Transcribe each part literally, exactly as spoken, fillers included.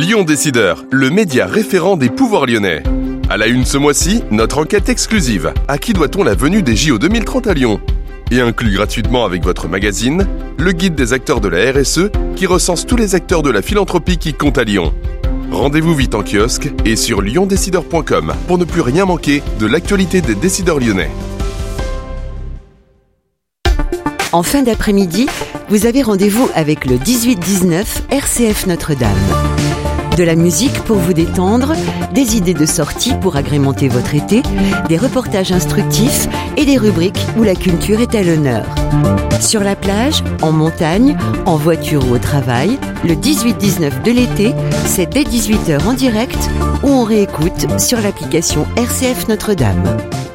Lyon Décideur, le média référent des pouvoirs lyonnais. À la une ce mois-ci, notre enquête exclusive. À qui doit-on la venue des J O deux mille trente à Lyon ? Et inclus gratuitement avec votre magazine, le guide des acteurs de la R S E qui recense tous les acteurs de la philanthropie qui comptent à Lyon. Rendez-vous vite en kiosque et sur lyon décideur point com pour ne plus rien manquer de l'actualité des décideurs lyonnais. En fin d'après-midi, vous avez rendez-vous avec le dix-huit dix-neuf R C F Notre-Dame. De la musique pour vous détendre, des idées de sortie pour agrémenter votre été, des reportages instructifs et des rubriques où la culture est à l'honneur. Sur la plage, en montagne, en voiture ou au travail, le dix-huit dix-neuf de l'été, c'est dès dix-huit heures en direct ou on réécoute sur l'application R C F Notre-Dame.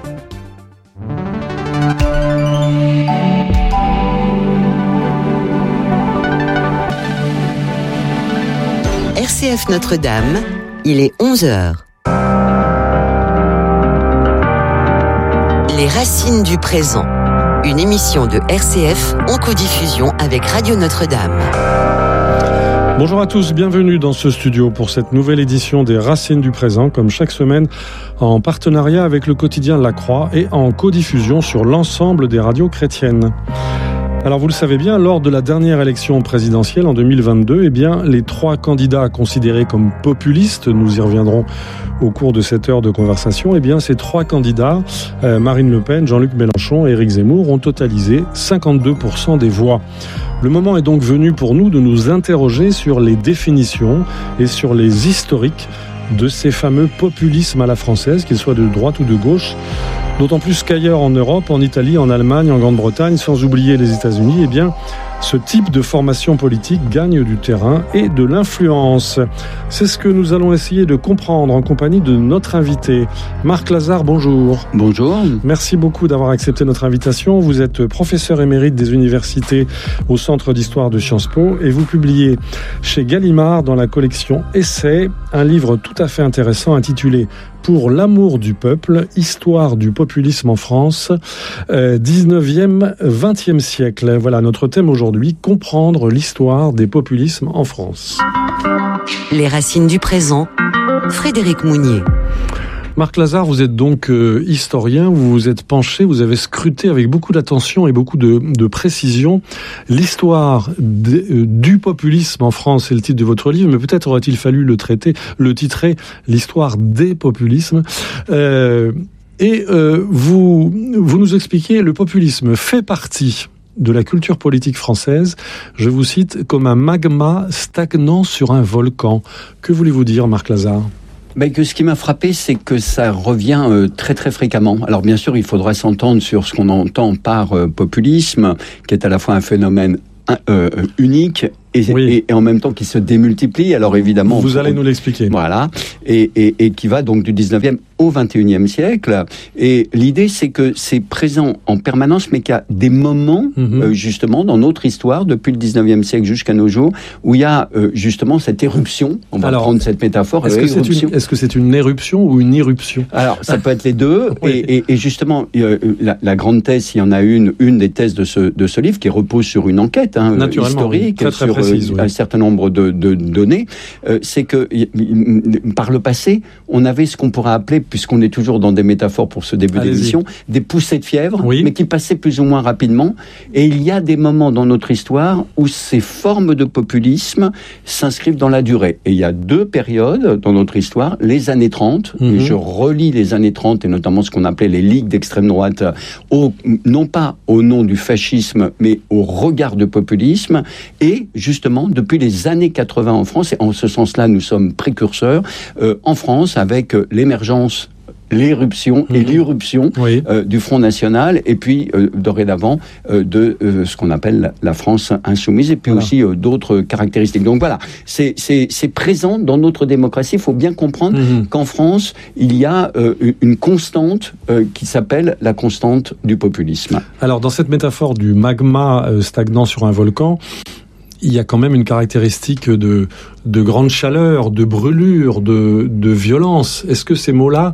R C F Notre-Dame, il est onze heures. Les racines du présent, une émission de R C F en codiffusion avec Radio Notre-Dame. Bonjour à tous, bienvenue dans ce studio pour cette nouvelle édition des Racines du présent, comme chaque semaine en partenariat avec le quotidien La Croix et en codiffusion sur l'ensemble des radios chrétiennes. Alors vous le savez bien, lors de la dernière élection présidentielle en deux mille vingt-deux, eh bien, les trois candidats considérés comme populistes, nous y reviendrons au cours de cette heure de conversation, eh bien, ces trois candidats, euh, Marine Le Pen, Jean-Luc Mélenchon et Éric Zemmour, ont totalisé cinquante-deux pour cent des voix. Le moment est donc venu pour nous de nous interroger sur les définitions et sur les historiques de ces fameux populismes à la française, qu'ils soient de droite ou de gauche. D'autant plus qu'ailleurs en Europe, en Italie, en Allemagne, en Grande-Bretagne, sans oublier les États-Unis, eh bien, ce type de formation politique gagne du terrain et de l'influence. C'est ce que nous allons essayer de comprendre en compagnie de notre invité. Marc Lazare, bonjour. Bonjour. Merci beaucoup d'avoir accepté notre invitation. Vous êtes professeur émérite des universités au Centre d'Histoire de Sciences Po et vous publiez chez Gallimard dans la collection Essais un livre tout à fait intéressant intitulé Pour l'amour du peuple, histoire du populisme en France, euh, dix-neuvième, vingtième siècle. Voilà notre thème aujourd'hui, comprendre l'histoire des populismes en France. Les racines du présent, Frédéric Mounier. Marc Lazare, vous êtes donc euh, historien, vous vous êtes penché, vous avez scruté avec beaucoup d'attention et beaucoup de, de précision l'histoire de, euh, du populisme en France, c'est le titre de votre livre, mais peut-être aurait-il fallu le traiter, le titrer l'histoire des populismes. Euh, et euh, vous, vous nous expliquez, le populisme fait partie de la culture politique française, je vous cite, comme un magma stagnant sur un volcan. Que voulez-vous dire, Marc Lazare ? Ben que ce qui m'a frappé, c'est que ça revient euh, très très fréquemment. Alors bien sûr, il faudra s'entendre sur ce qu'on entend par euh, populisme, qui est à la fois un phénomène euh, unique et, oui. et, et en même temps qui se démultiplie. Alors évidemment, vous allez nous l'expliquer. Voilà, et, et, et qui va donc du dix-neuvième au vingt et unième siècle. Et l'idée, c'est que c'est présent en permanence, mais qu'il y a des moments, mm-hmm. euh, justement, dans notre histoire, depuis le dix-neuvième siècle jusqu'à nos jours, où il y a euh, justement cette éruption. On va Alors, prendre cette métaphore. Est-ce que, c'est une, est-ce que c'est une éruption ou une irruption ? Alors, ça peut être les deux. oui. et, et, et justement, euh, la, la grande thèse, il y en a une, une des thèses de ce, de ce livre qui repose sur une enquête hein, historique, très, très sur précise, euh, oui. un certain nombre de, de données. Euh, c'est que y, y, par le passé, on avait ce qu'on pourrait appeler, puisqu'on est toujours dans des métaphores pour ce début Allez-y. d'émission, des poussées de fièvre, oui. mais qui passaient plus ou moins rapidement. Et il y a des moments dans notre histoire où ces formes de populisme s'inscrivent dans la durée. Et il y a deux périodes dans notre histoire, les années trente, mm-hmm. et je relis les années trente, et notamment ce qu'on appelait les ligues d'extrême droite, au, non pas au nom du fascisme, mais au regard de populisme, et justement, depuis les années quatre-vingts en France, et en ce sens-là, nous sommes précurseurs, euh, en France, avec euh, l'émergence l'éruption mmh. et l'irruption oui. euh, du Front National et puis euh, dorénavant euh, de euh, ce qu'on appelle la, la France insoumise et puis voilà. aussi euh, d'autres caractéristiques. Donc voilà, c'est, c'est, c'est présent dans notre démocratie. Il faut bien comprendre mmh. qu'en France, il y a euh, une constante euh, qui s'appelle la constante du populisme. Alors dans cette métaphore du magma euh, stagnant sur un volcan, il y a quand même une caractéristique de, de grande chaleur, de brûlure, de, de violence. Est-ce que ces mots-là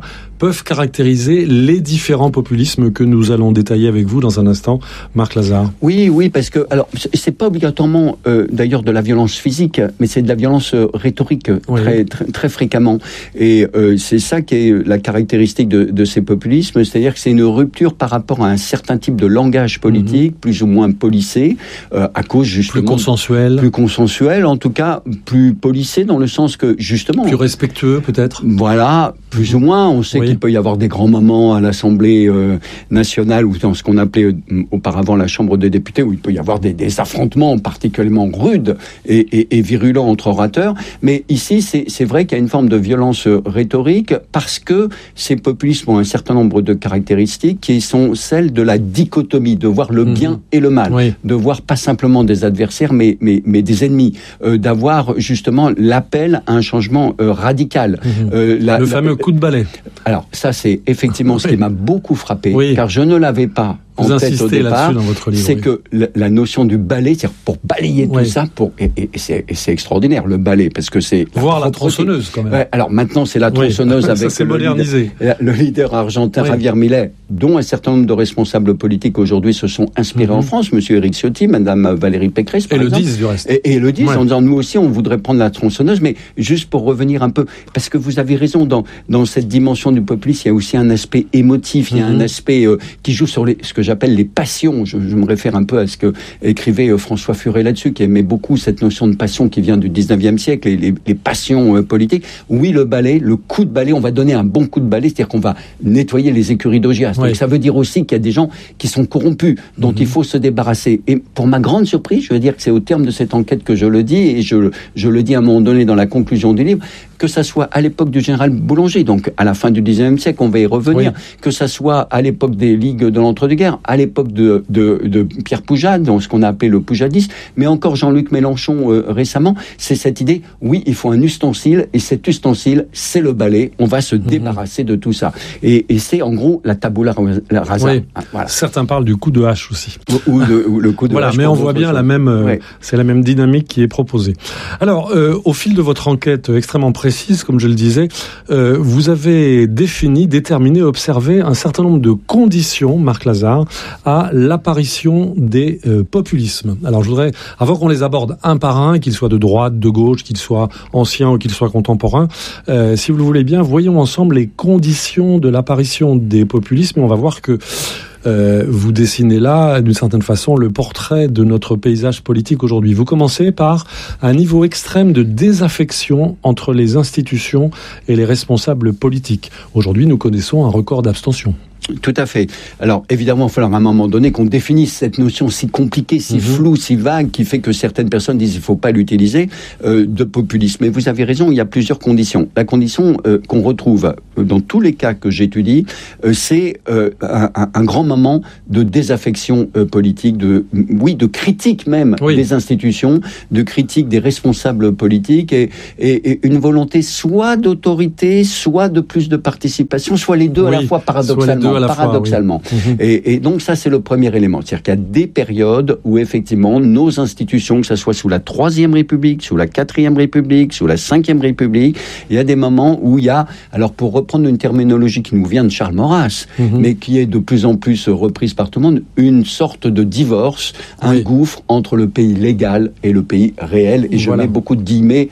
peuvent caractériser les différents populismes que nous allons détailler avec vous dans un instant, Marc Lazare. Oui, oui, parce que alors c'est pas obligatoirement euh, d'ailleurs de la violence physique, mais c'est de la violence euh, rhétorique oui. très, très très fréquemment. Et euh, c'est ça qui est la caractéristique de, de ces populismes, c'est-à-dire que c'est une rupture par rapport à un certain type de langage politique, mmh. plus ou moins policé, euh, à cause justement plus consensuel, plus consensuel, en tout cas plus policé dans le sens que justement plus respectueux peut-être. Voilà, plus ou moins. On sait oui. qu'il peut y avoir des grands moments à l'Assemblée euh, nationale ou dans ce qu'on appelait euh, auparavant la Chambre des députés, où il peut y avoir des, des affrontements particulièrement rudes et, et, et virulents entre orateurs. Mais ici, c'est, c'est vrai qu'il y a une forme de violence rhétorique parce que ces populismes ont un certain nombre de caractéristiques qui sont celles de la dichotomie, de voir le bien mmh. et le mal, oui. de voir pas simplement des adversaires, mais, mais, mais des ennemis, euh, d'avoir justement l'appel à un changement euh, radical. Mmh. Euh, la, le fameux la, coup de balai. Alors ça, c'est effectivement oui. ce qui m'a beaucoup frappé, oui. car je ne l'avais pas Vous en tête au départ, dans votre livre, c'est oui. que la, la notion du balai, c'est-à-dire pour balayer oui. tout ça, pour, et, et, et, c'est, et c'est extraordinaire le balai, parce que c'est... Voir la, la tronçonneuse quand même. Ouais, alors maintenant c'est la tronçonneuse oui. avec ça, le, modernisé. Leader, le leader argentin oui. Javier Milei, dont un certain nombre de responsables politiques aujourd'hui se sont inspirés mm-hmm. en France, monsieur Éric Ciotti, madame Valérie Pécresse, par et exemple. le disent du reste. Et, et le disent ouais. en disant nous aussi on voudrait prendre la tronçonneuse, mais juste pour revenir un peu, parce que vous avez raison, dans, dans cette dimension du populisme, il y a aussi un aspect émotif, il y a mm-hmm. un aspect euh, qui joue sur les, ce que j'appelle les passions. Je, je me réfère un peu à ce que écrivait euh, François Furet là-dessus, qui aimait beaucoup cette notion de passion qui vient du dix-neuvième siècle, et les, les passions euh, politiques. Oui, le balai, le coup de balai, on va donner un bon coup de balai, c'est-à-dire qu'on va nettoyer les écuries d'Augias. Oui. Donc ça veut dire aussi qu'il y a des gens qui sont corrompus, dont mm-hmm. il faut se débarrasser. Et pour ma grande surprise, je veux dire que c'est au terme de cette enquête que je le dis, et je, je le dis à un moment donné dans la conclusion du livre, que ça soit à l'époque du général Boulanger, donc à la fin du dix-neuvième siècle, on va y revenir, oui. que ça soit à l'époque des ligues de l'entre-deux-guerres, à l'époque de, de, de Pierre Poujade, dans ce qu'on a appelé le poujadisme, mais encore Jean-Luc Mélenchon euh, récemment, c'est cette idée, oui, il faut un ustensile, et cet ustensile, c'est le balai, on va se mmh. débarrasser de tout ça. Et, et c'est en gros la tabula rasa. Oui. Voilà. Certains parlent du coup de hache aussi. Ou, ou, de, ou le coup de voilà, hache. Mais on voit bien chose. la même, euh, ouais. c'est la même dynamique qui est proposée. Alors, euh, au fil de votre enquête extrêmement précise, comme je le disais, euh, vous avez défini, déterminé, observé un certain nombre de conditions, Marc Lazare, à l'apparition des euh, populismes. Alors je voudrais, avant qu'on les aborde un par un, qu'ils soient de droite, de gauche, qu'ils soient anciens ou qu'ils soient contemporains, euh, si vous le voulez bien, voyons ensemble les conditions de l'apparition des populismes, et on va voir que Euh, vous dessinez là, d'une certaine façon, le portrait de notre paysage politique aujourd'hui. Vous commencez par un niveau extrême de désaffection entre les institutions et les responsables politiques. Aujourd'hui, nous connaissons un record d'abstention. Tout à fait. Alors, évidemment, il va falloir à un moment donné qu'on définisse cette notion si compliquée, si mmh. floue, si vague, qui fait que certaines personnes disent qu'il ne faut pas l'utiliser, euh, de populisme. Mais vous avez raison, il y a plusieurs conditions. La condition euh, qu'on retrouve dans tous les cas que j'étudie, euh, c'est euh, un, un grand moment de désaffection euh, politique, de, oui, de critique même oui. des institutions, de critique des responsables politiques, et, et, et une volonté soit d'autorité, soit de plus de participation, soit les deux oui. à la fois, paradoxalement. paradoxalement. Fois, oui. et, et donc ça, c'est le premier élément. C'est-à-dire qu'il y a des périodes où effectivement nos institutions, que ce soit sous la Troisième République, sous la Quatrième République, sous la Cinquième République, il y a des moments où il y a, alors pour reprendre une terminologie qui nous vient de Charles Maurras, mm-hmm. mais qui est de plus en plus reprise par tout le monde, une sorte de divorce, un oui. gouffre entre le pays légal et le pays réel. Et je voilà. mets beaucoup de guillemets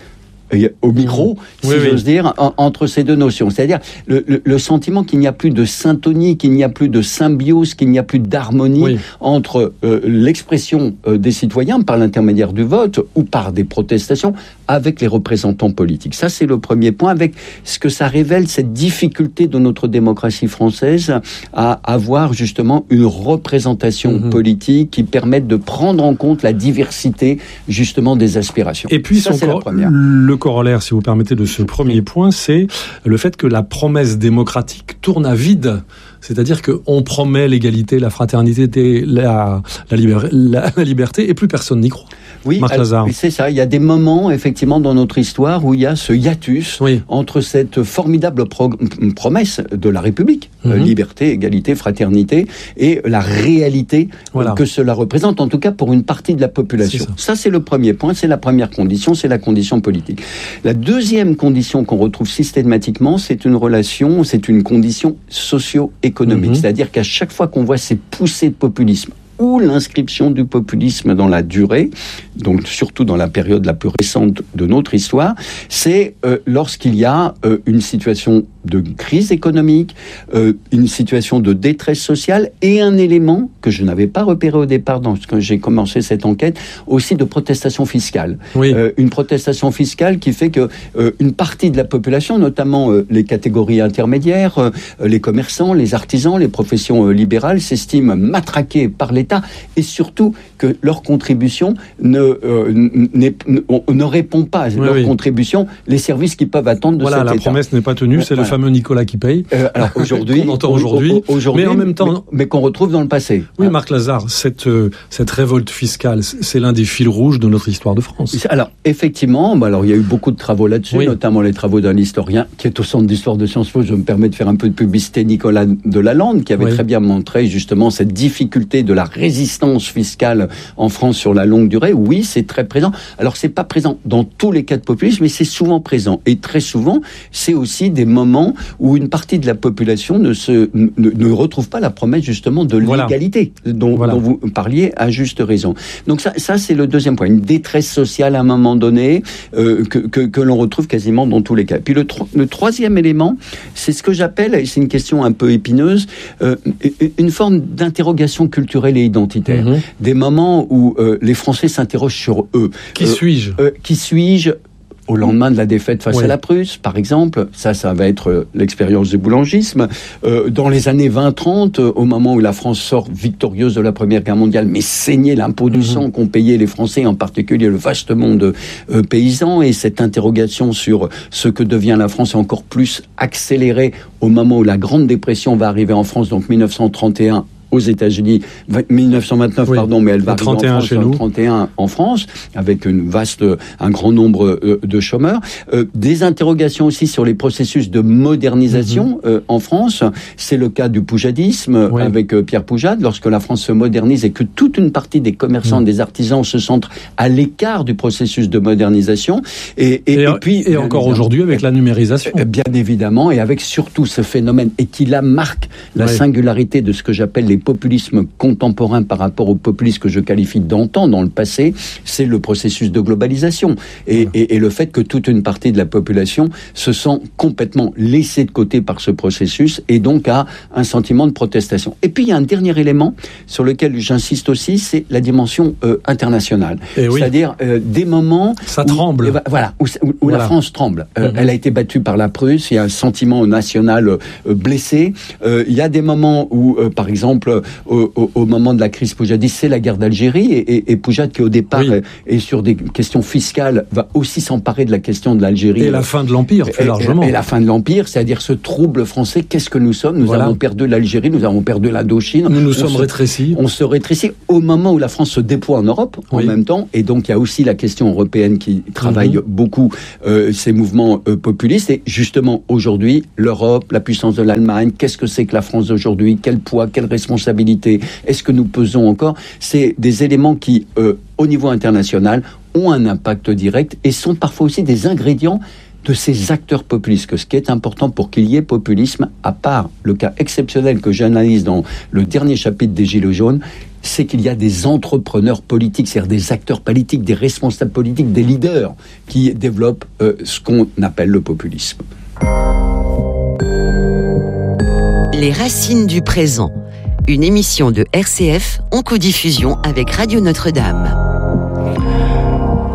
au micro, si oui, j'ose oui. dire, en, entre ces deux notions. C'est-à-dire le, le, le sentiment qu'il n'y a plus de syntonie, qu'il n'y a plus de symbiose, qu'il n'y a plus d'harmonie oui. entre euh, l'expression euh, des citoyens par l'intermédiaire du vote ou par des protestations avec les représentants politiques. Ça, c'est le premier point, avec ce que ça révèle, cette difficulté de notre démocratie française à avoir justement une représentation mmh. politique qui permette de prendre en compte la diversité justement des aspirations. Et puis, ça, c'est cor- la première. Le corollaire, si vous permettez, de ce premier point, c'est le fait que la promesse démocratique tourne à vide. C'est-à-dire qu'on promet l'égalité, la fraternité, la, la, liber- la, la liberté, et plus personne n'y croit. oui, Marc Lazare. C'est ça. Il y a des moments, effectivement, dans notre histoire où il y a ce hiatus oui. entre cette formidable pro- promesse de la République, mm-hmm. euh, liberté, égalité, fraternité, et la réalité voilà. que cela représente, en tout cas pour une partie de la population. C'est ça. ça, c'est le premier point, c'est la première condition, c'est la condition politique. La deuxième condition qu'on retrouve systématiquement, c'est une relation, c'est une condition socio-économique. Mm-hmm. C'est-à-dire qu'à chaque fois qu'on voit ces poussées de populisme, ou l'inscription du populisme dans la durée, donc surtout dans la période la plus récente de notre histoire, c'est euh, lorsqu'il y a euh, une situation de crise économique, euh, une situation de détresse sociale et un élément que je n'avais pas repéré au départ dans ce que j'ai commencé cette enquête, aussi de protestation fiscale. Oui. Euh, une protestation fiscale qui fait que euh, une partie de la population, notamment euh, les catégories intermédiaires, euh, les commerçants, les artisans, les professions euh, libérales, s'estiment matraqués par l'État et surtout que leur contribution ne, euh, n'est, ne répond pas à oui, leur oui. contribution, les services qu'ils peuvent attendre de voilà, cet État. Voilà, la promesse n'est pas tenue, c'est voilà. le fameux Nicolas qui paye. Euh, alors aujourd'hui, qu'on entend aujourd'hui, aujourd'hui, mais en même temps, mais, mais qu'on retrouve dans le passé. Oui, Marc Lazare, cette euh, cette révolte fiscale, c'est l'un des fils rouges de notre histoire de France. Alors effectivement, bah alors il y a eu beaucoup de travaux là-dessus, oui. notamment les travaux d'un historien qui est au centre d'histoire de Sciences Po. Je me permets de faire un peu de publicité, Nicolas Delalande, qui avait oui. très bien montré justement cette difficulté de la résistance fiscale en France sur la longue durée. Oui, c'est très présent. Alors c'est pas présent dans tous les cas de populisme, mais c'est souvent présent. Et très souvent, c'est aussi des moments où une partie de la population ne se ne, ne retrouve pas la promesse justement de voilà. l'égalité dont, voilà. dont vous parliez à juste raison. Donc ça, ça c'est le deuxième point, une détresse sociale à un moment donné euh, que, que que l'on retrouve quasiment dans tous les cas. Puis le, tro- le troisième élément, c'est ce que j'appelle, et c'est une question un peu épineuse, euh, une forme d'interrogation culturelle et identitaire. Mmh. Des moments où euh, les Français s'interrogent sur eux. Qui euh, suis-je euh, Qui suis-je au lendemain de la défaite face oui. à la Prusse, par exemple. Ça, ça va être euh, l'expérience du boulangisme. Euh, dans les années vingt trente, euh, au moment où la France sort victorieuse de la Première Guerre mondiale, mais saignait l'impôt du mmh. sang qu'ont payé les Français, en particulier le vaste monde euh, paysan, et cette interrogation sur ce que devient la France est encore plus accélérée au moment où la Grande Dépression va arriver en France, donc dix-neuf cent trente et un, aux États-Unis, dix-neuf cent vingt-neuf, oui. pardon, mais elle va arriver en France, chez nous. trente et un en France, avec une vaste, un grand nombre euh, de chômeurs. Euh, des interrogations aussi sur les processus de modernisation mm-hmm. euh, en France. C'est le cas du poujadisme oui. avec euh, Pierre Poujade, lorsque la France se modernise et que toute une partie des commerçants, mm. des artisans se sentent à l'écart du processus de modernisation. Et, et, et, et puis et encore aujourd'hui avec la numérisation. Bien évidemment, et avec surtout ce phénomène, et qui là marque la oui. singularité de ce que j'appelle les populisme contemporain par rapport au populisme que je qualifie d'antan dans le passé, c'est le processus de globalisation et, et, et le fait que toute une partie de la population se sent complètement laissée de côté par ce processus et donc a un sentiment de protestation. Et puis il y a un dernier élément sur lequel j'insiste aussi, c'est la dimension euh, internationale. Et oui. C'est-à-dire euh, des moments ça où, tremble. Euh, voilà, où, où, où voilà. la France tremble. Euh, mm-hmm. Elle a été battue par la Prusse, il y a un sentiment national euh, blessé. Euh, il y a des moments où, euh, par exemple, Au, au, au moment de la crise poujadiste, c'est la guerre d'Algérie et, et, et Poujade qui au départ oui. est, est sur des questions fiscales va aussi s'emparer de la question de l'Algérie. Et la fin de l'Empire, plus et, largement. Et, et la fin de l'Empire, c'est-à-dire ce trouble français, qu'est-ce que nous sommes ? Nous voilà. avons perdu l'Algérie, nous avons perdu l'Indochine. Nous nous on sommes se, rétrécis. On se rétrécit au moment où la France se déploie en Europe oui. en même temps. Et donc il y a aussi la question européenne qui travaille mm-hmm. beaucoup euh, ces mouvements euh, populistes. Et justement aujourd'hui, l'Europe, la puissance de l'Allemagne, qu'est-ce que c'est que la France d'aujourd'hui ? Quel poids, quelle responsabilité ? Est-ce que nous pesons encore ? C'est des éléments qui, euh, au niveau international, ont un impact direct et sont parfois aussi des ingrédients de ces acteurs populistes. Que ce qui est important pour qu'il y ait populisme, à part le cas exceptionnel que j'analyse dans le dernier chapitre des Gilets jaunes, c'est qu'il y a des entrepreneurs politiques, c'est-à-dire des acteurs politiques, des responsables politiques, des leaders qui développent euh, ce qu'on appelle le populisme. Les racines du présent. Une émission de R C F en codiffusion avec Radio Notre-Dame.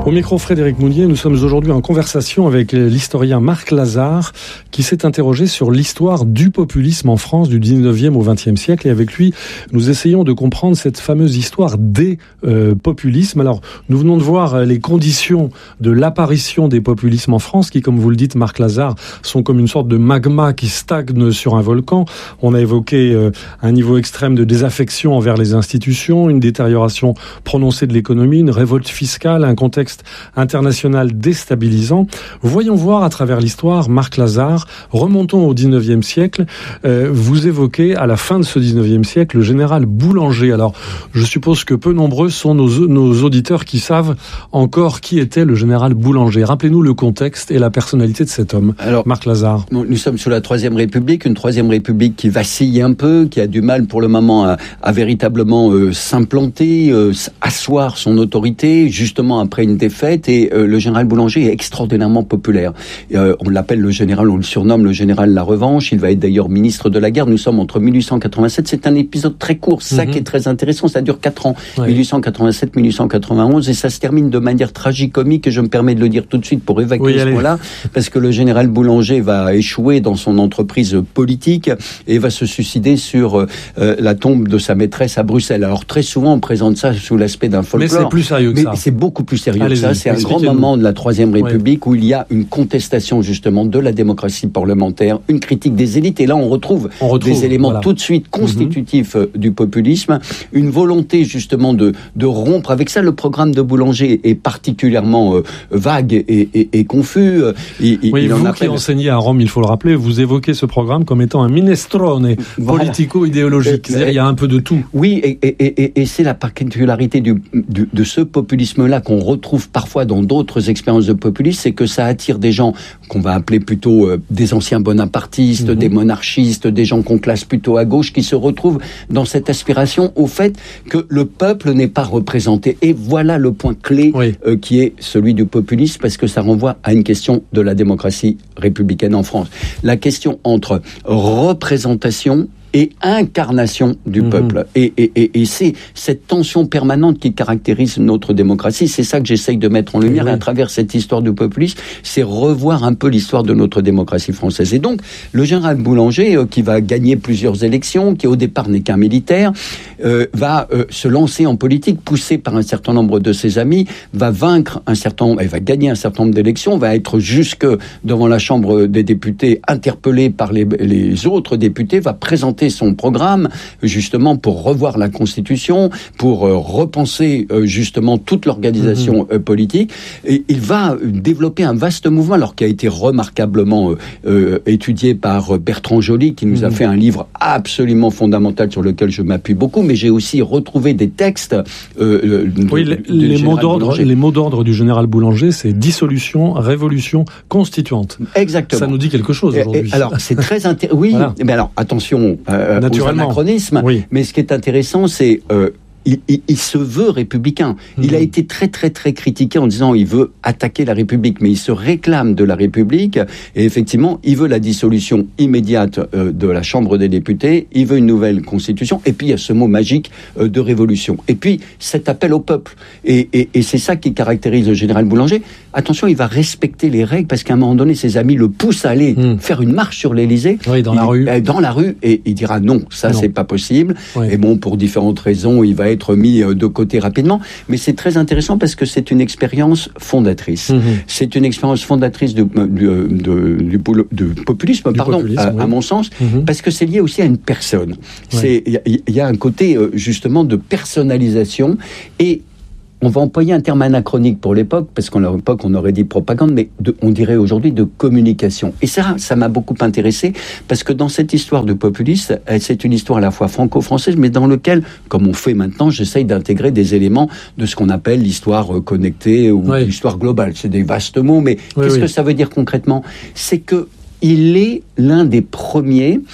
Au micro Frédéric Mounier, nous sommes aujourd'hui en conversation avec l'historien Marc Lazare qui s'est interrogé sur l'histoire du populisme en France du dix-neuvième au vingtième siècle. Et avec lui, nous essayons de comprendre cette fameuse histoire des euh, populismes. Alors, nous venons de voir les conditions de l'apparition des populismes en France qui, comme vous le dites, Marc Lazare, sont comme une sorte de magma qui stagne sur un volcan. On a évoqué euh, un niveau extrême de désaffection envers les institutions, une détérioration prononcée de l'économie, une révolte fiscale, un contexte international déstabilisant. Voyons voir à travers l'histoire, Marc Lazare, remontons au dix-neuvième siècle. Euh, vous évoquez à la fin de ce dix-neuvième siècle le général Boulanger. Alors, je suppose que peu nombreux sont nos, nos auditeurs qui savent encore qui était le général Boulanger. Rappelez-nous le contexte et la personnalité de cet homme, alors, Marc Lazare. Nous sommes sous la Troisième République, une Troisième République qui vacille un peu, qui a du mal pour le moment à, à véritablement euh, s'implanter, euh, asseoir son autorité, justement après une défaite, et euh, le général Boulanger est extraordinairement populaire. Euh, on l'appelle le général, on le surnomme le général La Revanche, il va être d'ailleurs ministre de la guerre. Nous sommes entre mille huit cent quatre-vingt-sept, c'est un épisode très court, ça mm-hmm. qui est très intéressant, ça dure quatre ans, ouais. mille huit cent quatre-vingt-sept mille huit cent quatre-vingt-onze, et ça se termine de manière tragicomique, et je me permets de le dire tout de suite pour évacuer oui, ce point-là, parce que le général Boulanger va échouer dans son entreprise politique, et va se suicider sur euh, la tombe de sa maîtresse à Bruxelles. Alors très souvent on présente ça sous l'aspect d'un folklore. Mais c'est plus sérieux que mais ça. C'est beaucoup plus sérieux Allez-y, que ça. C'est un grand moment de la Troisième République ouais. où il y a une contestation justement de la démocratie parlementaire, une critique des élites. Et là, on retrouve, on retrouve des éléments voilà. tout de suite constitutifs mm-hmm. du populisme, une volonté justement de, de rompre avec ça. Le programme de Boulanger est particulièrement euh, vague et, et, et confus. Il, oui, il vous en appelle... qui enseignez à Rome, il faut le rappeler, vous évoquez ce programme comme étant un minestrone voilà. politico-idéologique. Euh, C'est-à-dire, il y a un peu de tout. Oui, et, et, et, et c'est la particularité du, du, de ce populisme-là qu'on retrouve parfois dans d'autres expériences de populisme, c'est que ça attire des gens qu'on va appeler plutôt euh, des anciens bonapartistes, mmh. des monarchistes, des gens qu'on classe plutôt à gauche, qui se retrouvent dans cette aspiration au fait que le peuple n'est pas représenté. Et voilà le point clé oui. euh, qui est celui du populisme, parce que ça renvoie à une question de la démocratie républicaine en France. La question entre représentation et incarnation du mmh. peuple. Et, et, et, et c'est cette tension permanente qui caractérise notre démocratie. C'est ça que j'essaye de mettre en lumière oui. à travers cette histoire du populisme, c'est revoir un peu l'histoire de notre démocratie française. Et donc, le général Boulanger, euh, qui va gagner plusieurs élections, qui au départ n'est qu'un militaire, euh, va euh, se lancer en politique, poussé par un certain nombre de ses amis, va vaincre un certain nombre, va gagner un certain nombre d'élections, va être jusque devant la Chambre des députés, interpellé par les, les autres députés, va présenter son programme justement pour revoir la Constitution, pour euh, repenser euh, justement toute l'organisation mmh. euh, politique, et il va développer un vaste mouvement, alors qui a été remarquablement euh, euh, étudié par Bertrand Joly, qui nous mmh. a fait un livre absolument fondamental sur lequel je m'appuie beaucoup, mais j'ai aussi retrouvé des textes euh, de, oui, les, les, mots d'ordre, les mots d'ordre du général Boulanger, c'est dissolution, révolution, constituante. Exactement. Ça nous dit quelque chose aujourd'hui. Et, alors c'est très intéressant. Oui, voilà. mais alors attention euh, aux anachronismes. Oui. Mais ce qui est intéressant, c'est euh, Il, il, il se veut républicain. Mmh. Il a été très très très critiqué en disant il veut attaquer la République, mais il se réclame de la République, et effectivement il veut la dissolution immédiate euh, de la Chambre des députés, il veut une nouvelle constitution, et puis il y a ce mot magique euh, de révolution, et puis cet appel au peuple, et, et, et c'est ça qui caractérise le général Boulanger. Attention, il va respecter les règles, parce qu'à un moment donné ses amis le poussent à aller mmh. faire une marche sur l'Élysée, oui, dans il, la rue, euh, dans la rue, et il dira non, ça non. c'est pas possible, oui. et bon, pour différentes raisons il va être être mis de côté rapidement, mais c'est très intéressant parce que c'est une expérience fondatrice. Mmh. C'est une expérience fondatrice de, de, de, du, du populisme, du pardon, populisme, à, oui. à mon sens, mmh. parce que c'est lié aussi à une personne. Il ouais. y, y a un côté justement de personnalisation, et on va employer un terme anachronique pour l'époque, parce qu'à l'époque, on aurait dit propagande, mais de, on dirait aujourd'hui de communication. Et ça, ça m'a beaucoup intéressé, parce que dans cette histoire de populiste, c'est une histoire à la fois franco-française, mais dans laquelle, comme on fait maintenant, j'essaye d'intégrer des éléments de ce qu'on appelle l'histoire connectée ou oui. l'histoire globale. C'est des vastes mots, mais oui, qu'est-ce oui. que ça veut dire concrètement ? C'est que il est l'un des premiers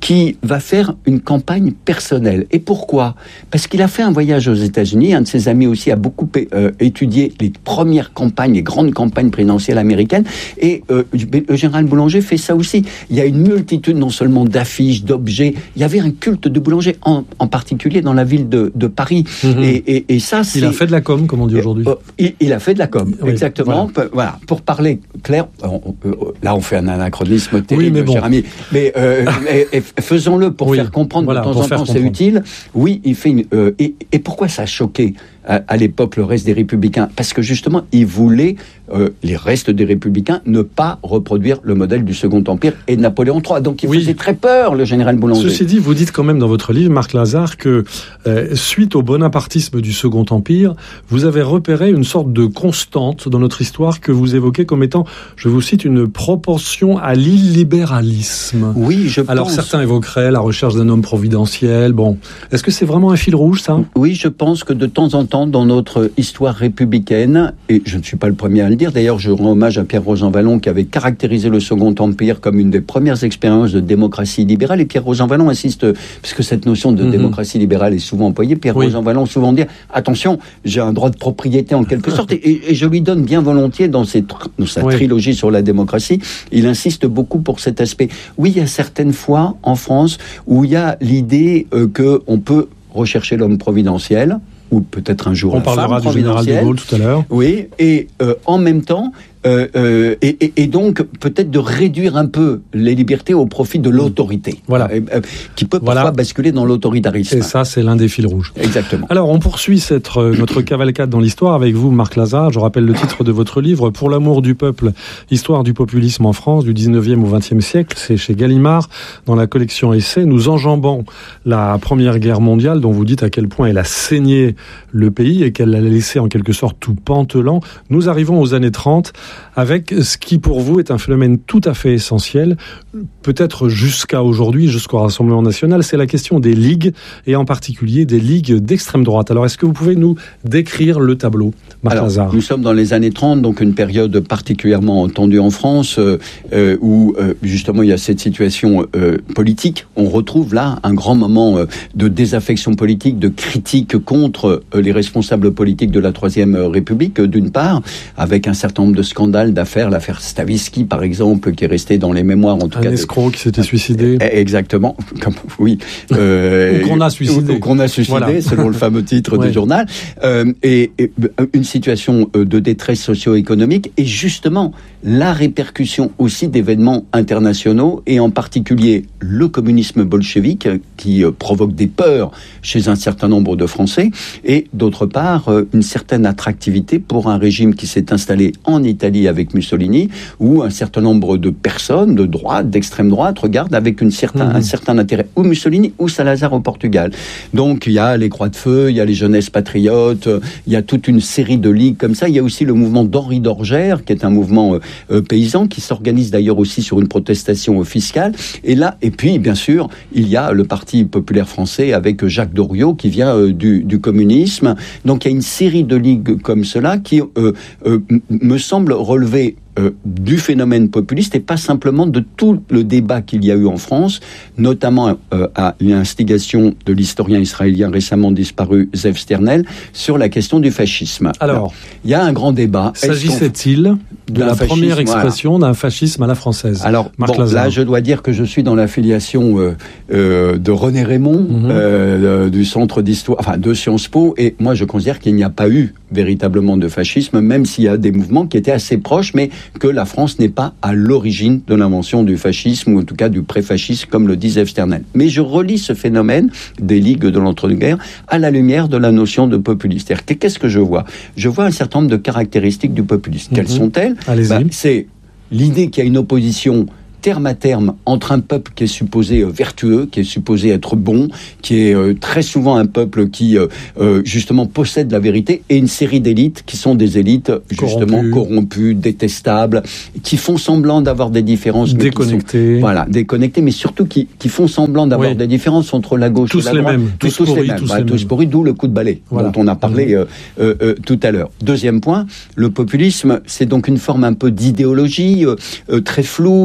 qui va faire une campagne personnelle. Et pourquoi ? Parce qu'il a fait un voyage aux États-Unis. Un de ses amis aussi a beaucoup euh, étudié les premières campagnes, les grandes campagnes présidentielles américaines. Et euh, le général Boulanger fait ça aussi. Il y a une multitude non seulement d'affiches, d'objets. Il y avait un culte de Boulanger, en, en particulier dans la ville de, de Paris. Mmh. Et, et, et ça, c'est... Il a fait de la com, comme on dit aujourd'hui. Euh, il, il a fait de la com, oui, exactement. Voilà. voilà. Pour parler clair, on, on, là on fait un anachronisme terrible, oui, mais bon. cher ami. Mais euh, et, et faisons-le pour oui, faire comprendre voilà, de temps en temps, c'est utile. Oui, il fait une. Euh, et, et pourquoi ça a choqué à, à l'époque le reste des Républicains ? Parce que justement, il voulait euh, les restes des Républicains ne pas reproduire le modèle du Second Empire et de Napoléon trois. Donc il oui. faisait très peur, le général Boulanger. Ceci dit, vous dites quand même dans votre livre, Marc Lazare, que euh, suite au bonapartisme du Second Empire, vous avez repéré une sorte de constante dans notre histoire que vous évoquez comme étant, je vous cite, une propension à l'illibéralisme. Oui, je Alors pense... certains évoqueraient la recherche d'un homme providentiel. Bon, est-ce que c'est vraiment un fil rouge, ça ? Oui, je pense que de temps en temps, dans notre histoire républicaine, et je ne suis pas le premier à le dire, d'ailleurs je rends hommage à Pierre Rosanvallon qui avait caractérisé le Second Empire comme une des premières expériences de démocratie libérale, et Pierre Rosanvallon insiste, puisque cette notion de mm-hmm. démocratie libérale est souvent employée, Pierre oui. Rosanvallon souvent dit, attention, j'ai un droit de propriété en quelque sorte, et, et je lui donne bien volontiers dans, ses, dans sa oui. trilogie sur la démocratie, il insiste beaucoup pour cet aspect. Oui, il y a certaines fois en France où il y a l'idée euh, qu'on peut rechercher l'homme providentiel, ou peut-être un jour on la femme parlera du général de Gaulle tout à l'heure. Oui, et euh, en même temps, euh, euh, et, et, et donc peut-être de réduire un peu les libertés au profit de l'autorité, voilà, euh, euh, qui peut voilà. parfois basculer dans l'autoritarisme. Et ça, c'est l'un des fils rouges. Exactement. Alors, on poursuit cette, euh, notre cavalcade dans l'histoire avec vous, Marc Lazare. Je rappelle le titre de votre livre, Pour l'amour du peuple, histoire du populisme en France du dix-neuvième au vingtième siècle. C'est chez Gallimard, dans la collection Essais. Nous enjambons la Première Guerre mondiale, dont vous dites à quel point elle a saigné le pays et qu'elle l'a laissé en quelque sorte tout pantelant. Nous arrivons aux années trente avec ce qui pour vous est un phénomène tout à fait essentiel, peut-être jusqu'à aujourd'hui, jusqu'au Rassemblement national, c'est la question des ligues et en particulier des ligues d'extrême droite. Alors est-ce que vous pouvez nous décrire le tableau, Marc Alors, Lazare ? Nous sommes dans les années trente, donc une période particulièrement tendue en France, euh, euh, où euh, justement il y a cette situation euh, politique. On retrouve là un grand moment euh, de désaffection politique, de critique contre euh, les responsables politiques de la Troisième République, euh, d'une part, avec un certain nombre de scandales, d'affaires, l'affaire Stavisky par exemple, qui est restée dans les mémoires en tout un cas. Un escroc qui s'était suicidé. Euh, exactement, comme, oui. Euh, ou qu'on a suicidé. Ou, ou qu'on a suicidé, voilà. Selon le fameux titre ouais. du journal. Euh, et, et une situation de détresse socio-économique et justement la répercussion aussi d'événements internationaux et en particulier le communisme bolchevique qui provoque des peurs chez un certain nombre de Français et d'autre part une certaine attractivité pour un régime qui s'est installé en Italie avec Mussolini où un certain nombre de personnes de droite, d'extrême droite regardent avec une certain, mmh. un certain intérêt ou Mussolini ou Salazar au Portugal. Donc il y a les Croix de Feu, il y a les Jeunesses Patriotes, il y a toute une série de ligues comme ça. Il y a aussi le mouvement d'Henri d'Orgère, qui est un mouvement euh, paysan, qui s'organise d'ailleurs aussi sur une protestation fiscale. Et là, et puis, bien sûr, il y a le Parti populaire français avec Jacques Doriot, qui vient euh, du, du communisme. Donc, il y a une série de ligues comme cela qui euh, euh, me semble relever Euh, du phénomène populiste et pas simplement de tout le débat qu'il y a eu en France, notamment euh, à l'instigation de l'historien israélien récemment disparu Zev Sternel sur la question du fascisme. Alors, il y a un grand débat. S'agissait-il de la fascisme, première expression voilà. d'un fascisme à la française? Alors, Marc bon, là, je dois dire que je suis dans l'affiliation euh, euh, de René Raymond, mm-hmm. euh, du Centre d'Histoire, enfin de Sciences Po, et moi je considère qu'il n'y a pas eu véritablement de fascisme, même s'il y a des mouvements qui étaient assez proches, mais que la France n'est pas à l'origine de l'invention du fascisme, ou en tout cas du pré-fascisme, comme le dit Zev Sternel. Mais je relis ce phénomène des ligues de l'entre-deux-guerres à la lumière de la notion de populisme. C'est-à-dire, qu'est-ce que je vois ? Je vois un certain nombre de caractéristiques du populisme. Mmh. Quelles sont-elles ? Allez-y. Ben, c'est l'idée qu'il y a une opposition terme à terme entre un peuple qui est supposé vertueux, qui est supposé être bon, qui est euh, très souvent un peuple qui euh, euh, justement possède la vérité, et une série d'élites qui sont des élites justement corrompues, corrompues détestables, qui font semblant d'avoir des différences, déconnectées, voilà, déconnectées, mais surtout qui, qui font semblant d'avoir oui. des différences entre la gauche tous et la droite, les mêmes, tous, tous, tous les mêmes, tous, voilà, tous pourris, d'où le coup de balai voilà. dont on a parlé mmh. euh, euh, euh, tout à l'heure. Deuxième point, le populisme, c'est donc une forme un peu d'idéologie euh, euh, très floue, très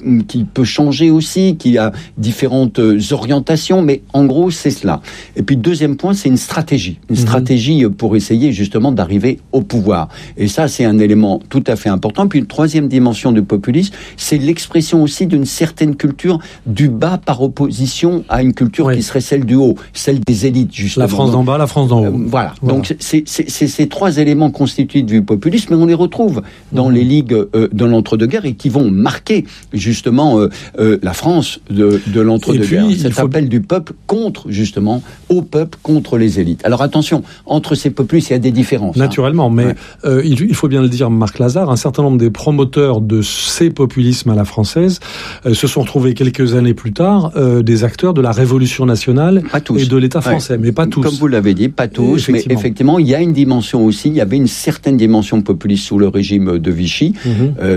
qui peut changer aussi, qui a différentes orientations, mais en gros, c'est cela. Et puis, deuxième point, c'est une stratégie. Une mmh. stratégie pour essayer justement d'arriver au pouvoir. Et ça, c'est un élément tout à fait important. Puis, une troisième dimension du populisme, c'est l'expression aussi d'une certaine culture du bas par opposition à une culture oui. qui serait celle du haut, celle des élites, justement. La France d'en bas, la France d'en haut. Euh, voilà. voilà. Donc, c'est, c'est, c'est ces trois éléments constituent du populisme, mais on les retrouve dans mmh. les ligues euh, de l'entre-deux-guerres et qui vont marquer, justement, euh, euh, la France de, de l'entre-deux-guerres. Cet faut... appel du peuple contre, justement, au peuple contre les élites. Alors, attention, entre ces populistes, il y a des différences. Naturellement, hein. mais ouais. euh, il, il faut bien le dire, Marc Lazare, un certain nombre des promoteurs de ces populismes à la française euh, se sont retrouvés quelques années plus tard euh, des acteurs de la Révolution nationale et de l'État français, ouais. mais pas tous. Comme vous l'avez dit, pas tous, effectivement. mais effectivement, il y a une dimension aussi, il y avait une certaine dimension populiste sous le régime de Vichy. Mm-hmm.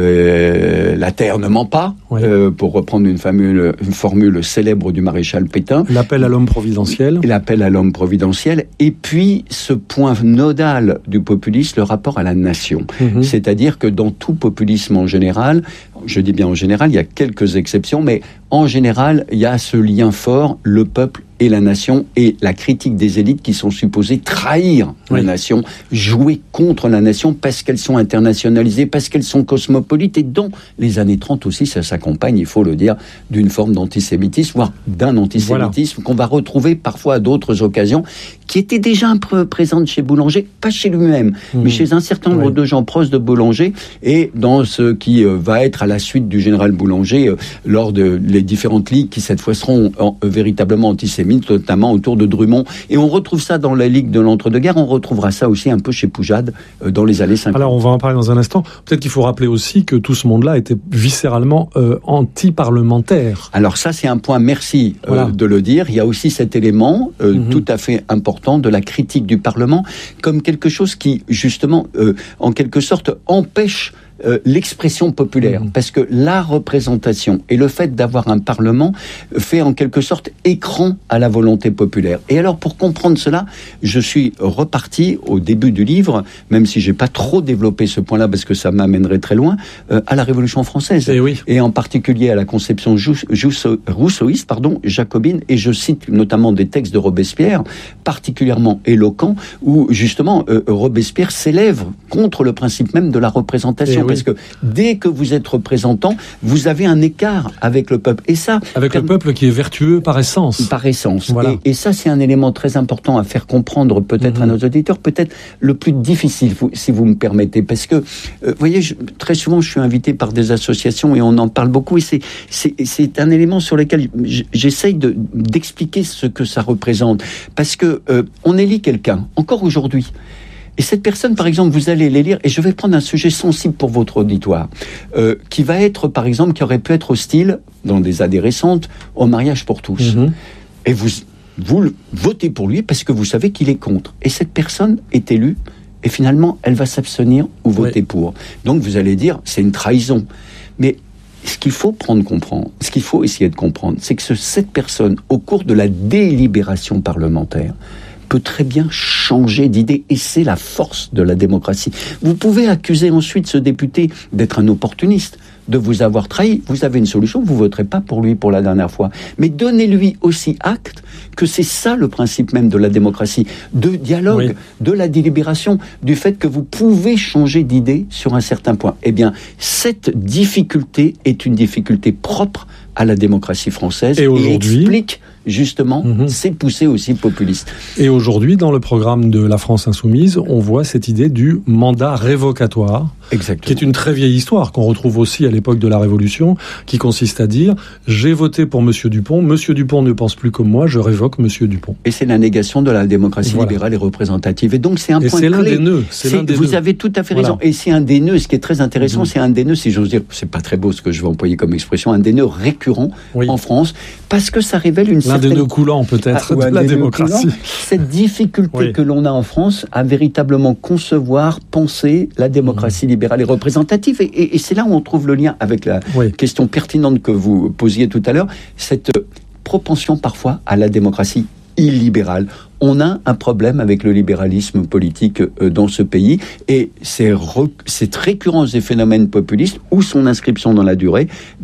Euh, la terre ne ment pas, oui. euh, pour reprendre une, famule, une formule célèbre du maréchal Pétain. L'appel à l'homme providentiel. L'appel à l'homme providentiel. Et puis, ce point nodal du populisme, le rapport à la nation. Mm-hmm. C'est-à-dire que dans tout populisme en général, je dis bien en général, il y a quelques exceptions, mais en général, il y a ce lien fort, le peuple et la nation, et la critique des élites qui sont supposées trahir oui. la nation, jouer contre la nation parce qu'elles sont internationalisées, parce qu'elles sont cosmopolites, et dans les années trente aussi, ça s'accompagne, il faut le dire, d'une forme d'antisémitisme, voire d'un antisémitisme voilà. qu'on va retrouver parfois à d'autres occasions, qui était déjà un peu présente chez Boulanger, pas chez lui-même, mmh. mais chez un certain nombre oui. de gens proches de Boulanger, et dans ce qui euh, va être à la suite du général Boulanger, euh, lors de les différentes ligues qui cette fois seront en, euh, véritablement antisémites, notamment autour de Drummond. Et on retrouve ça dans la Ligue de l'entre-deux-guerres, on retrouvera ça aussi un peu chez Poujade euh, dans les années cinquante. Alors on va en parler dans un instant. Peut-être qu'il faut rappeler aussi que tout ce monde-là était viscéralement euh, anti-parlementaire. Alors ça, c'est un point, merci euh, voilà. de le dire. Il y a aussi cet élément euh, mm-hmm. tout à fait important de la critique du Parlement comme quelque chose qui, justement, euh, en quelque sorte, empêche Euh, l'expression populaire, mmh. parce que la représentation et le fait d'avoir un Parlement fait en quelque sorte écran à la volonté populaire. Et alors, pour comprendre cela, je suis reparti au début du livre, même si j'ai pas trop développé ce point-là parce que ça m'amènerait très loin, euh, à la Révolution française, et, oui. et en particulier à la conception jou- jou- rousseauiste, pardon, jacobine, et je cite notamment des textes de Robespierre particulièrement éloquents où justement euh, Robespierre s'élève contre le principe même de la représentation. Parce que dès que vous êtes représentant, vous avez un écart avec le peuple. Et ça, avec le peuple qui est vertueux par essence. Par essence. Voilà. Et, et ça, c'est un élément très important à faire comprendre peut-être mmh. à nos auditeurs, peut-être le plus difficile, si vous me permettez. Parce que, euh, vous voyez, je, très souvent, je suis invité par des associations et on en parle beaucoup. Et c'est, c'est, c'est un élément sur lequel j'essaye de, d'expliquer ce que ça représente. Parce que euh, on élit quelqu'un, encore aujourd'hui. Et cette personne, par exemple, vous allez les lire, et je vais prendre un sujet sensible pour votre auditoire, euh, qui va être, par exemple, qui aurait pu être hostile, dans des années récentes, au mariage pour tous. Mmh. Et vous, vous votez pour lui parce que vous savez qu'il est contre. Et cette personne est élue, et finalement, elle va s'abstenir ou voter oui. pour. Donc, vous allez dire, c'est une trahison. Mais ce qu'il faut prendre, comprendre, ce qu'il faut essayer de comprendre, c'est que ce, cette personne, au cours de la délibération parlementaire, peut très bien changer d'idée, et c'est la force de la démocratie. Vous pouvez accuser ensuite ce député d'être un opportuniste, de vous avoir trahi. Vous avez une solution, vous ne voterez pas pour lui pour la dernière fois. Mais donnez-lui aussi acte que c'est ça le principe même de la démocratie, de dialogue, oui. de la délibération, du fait que vous pouvez changer d'idée sur un certain point. Eh bien, cette difficulté est une difficulté propre à la démocratie française et, et explique justement mmh. ces poussées aussi populistes. Et aujourd'hui, dans le programme de la France Insoumise, on voit cette idée du mandat révocatoire, Exactement. qui est une très vieille histoire qu'on retrouve aussi à l'époque de la Révolution, qui consiste à dire « j'ai voté pour Monsieur Dupont, Monsieur Dupont ne pense plus comme moi, je révoque Monsieur Dupont ». Et c'est la négation de la démocratie voilà. libérale et représentative. Et donc c'est un et point c'est clé. L'un des nœuds. C'est c'est, l'un des vous nœuds. avez tout à fait raison. Voilà. Et c'est un des nœuds, ce qui est très intéressant, mmh. c'est un des nœuds, si j'ose dire, c'est pas très beau ce que je vais employer comme expression, un des nœuds récurrents oui. en France, parce que ça révèle une l'un certaine... des nœuds coulants peut-être ah, de la démocratie. Cette difficulté oui. que l'on a en France à véritablement concevoir, penser la démocratie mmh. libérale et représentative. Et, et, et c'est là où on trouve le lien avec la oui. question pertinente que vous posiez tout à l'heure, cette propension parfois à la démocratie illibérale. On a un problème avec le libéralisme politique euh, dans ce pays, et ces re- cette récurrence des phénomènes populistes ou son inscription dans la durée, eh bien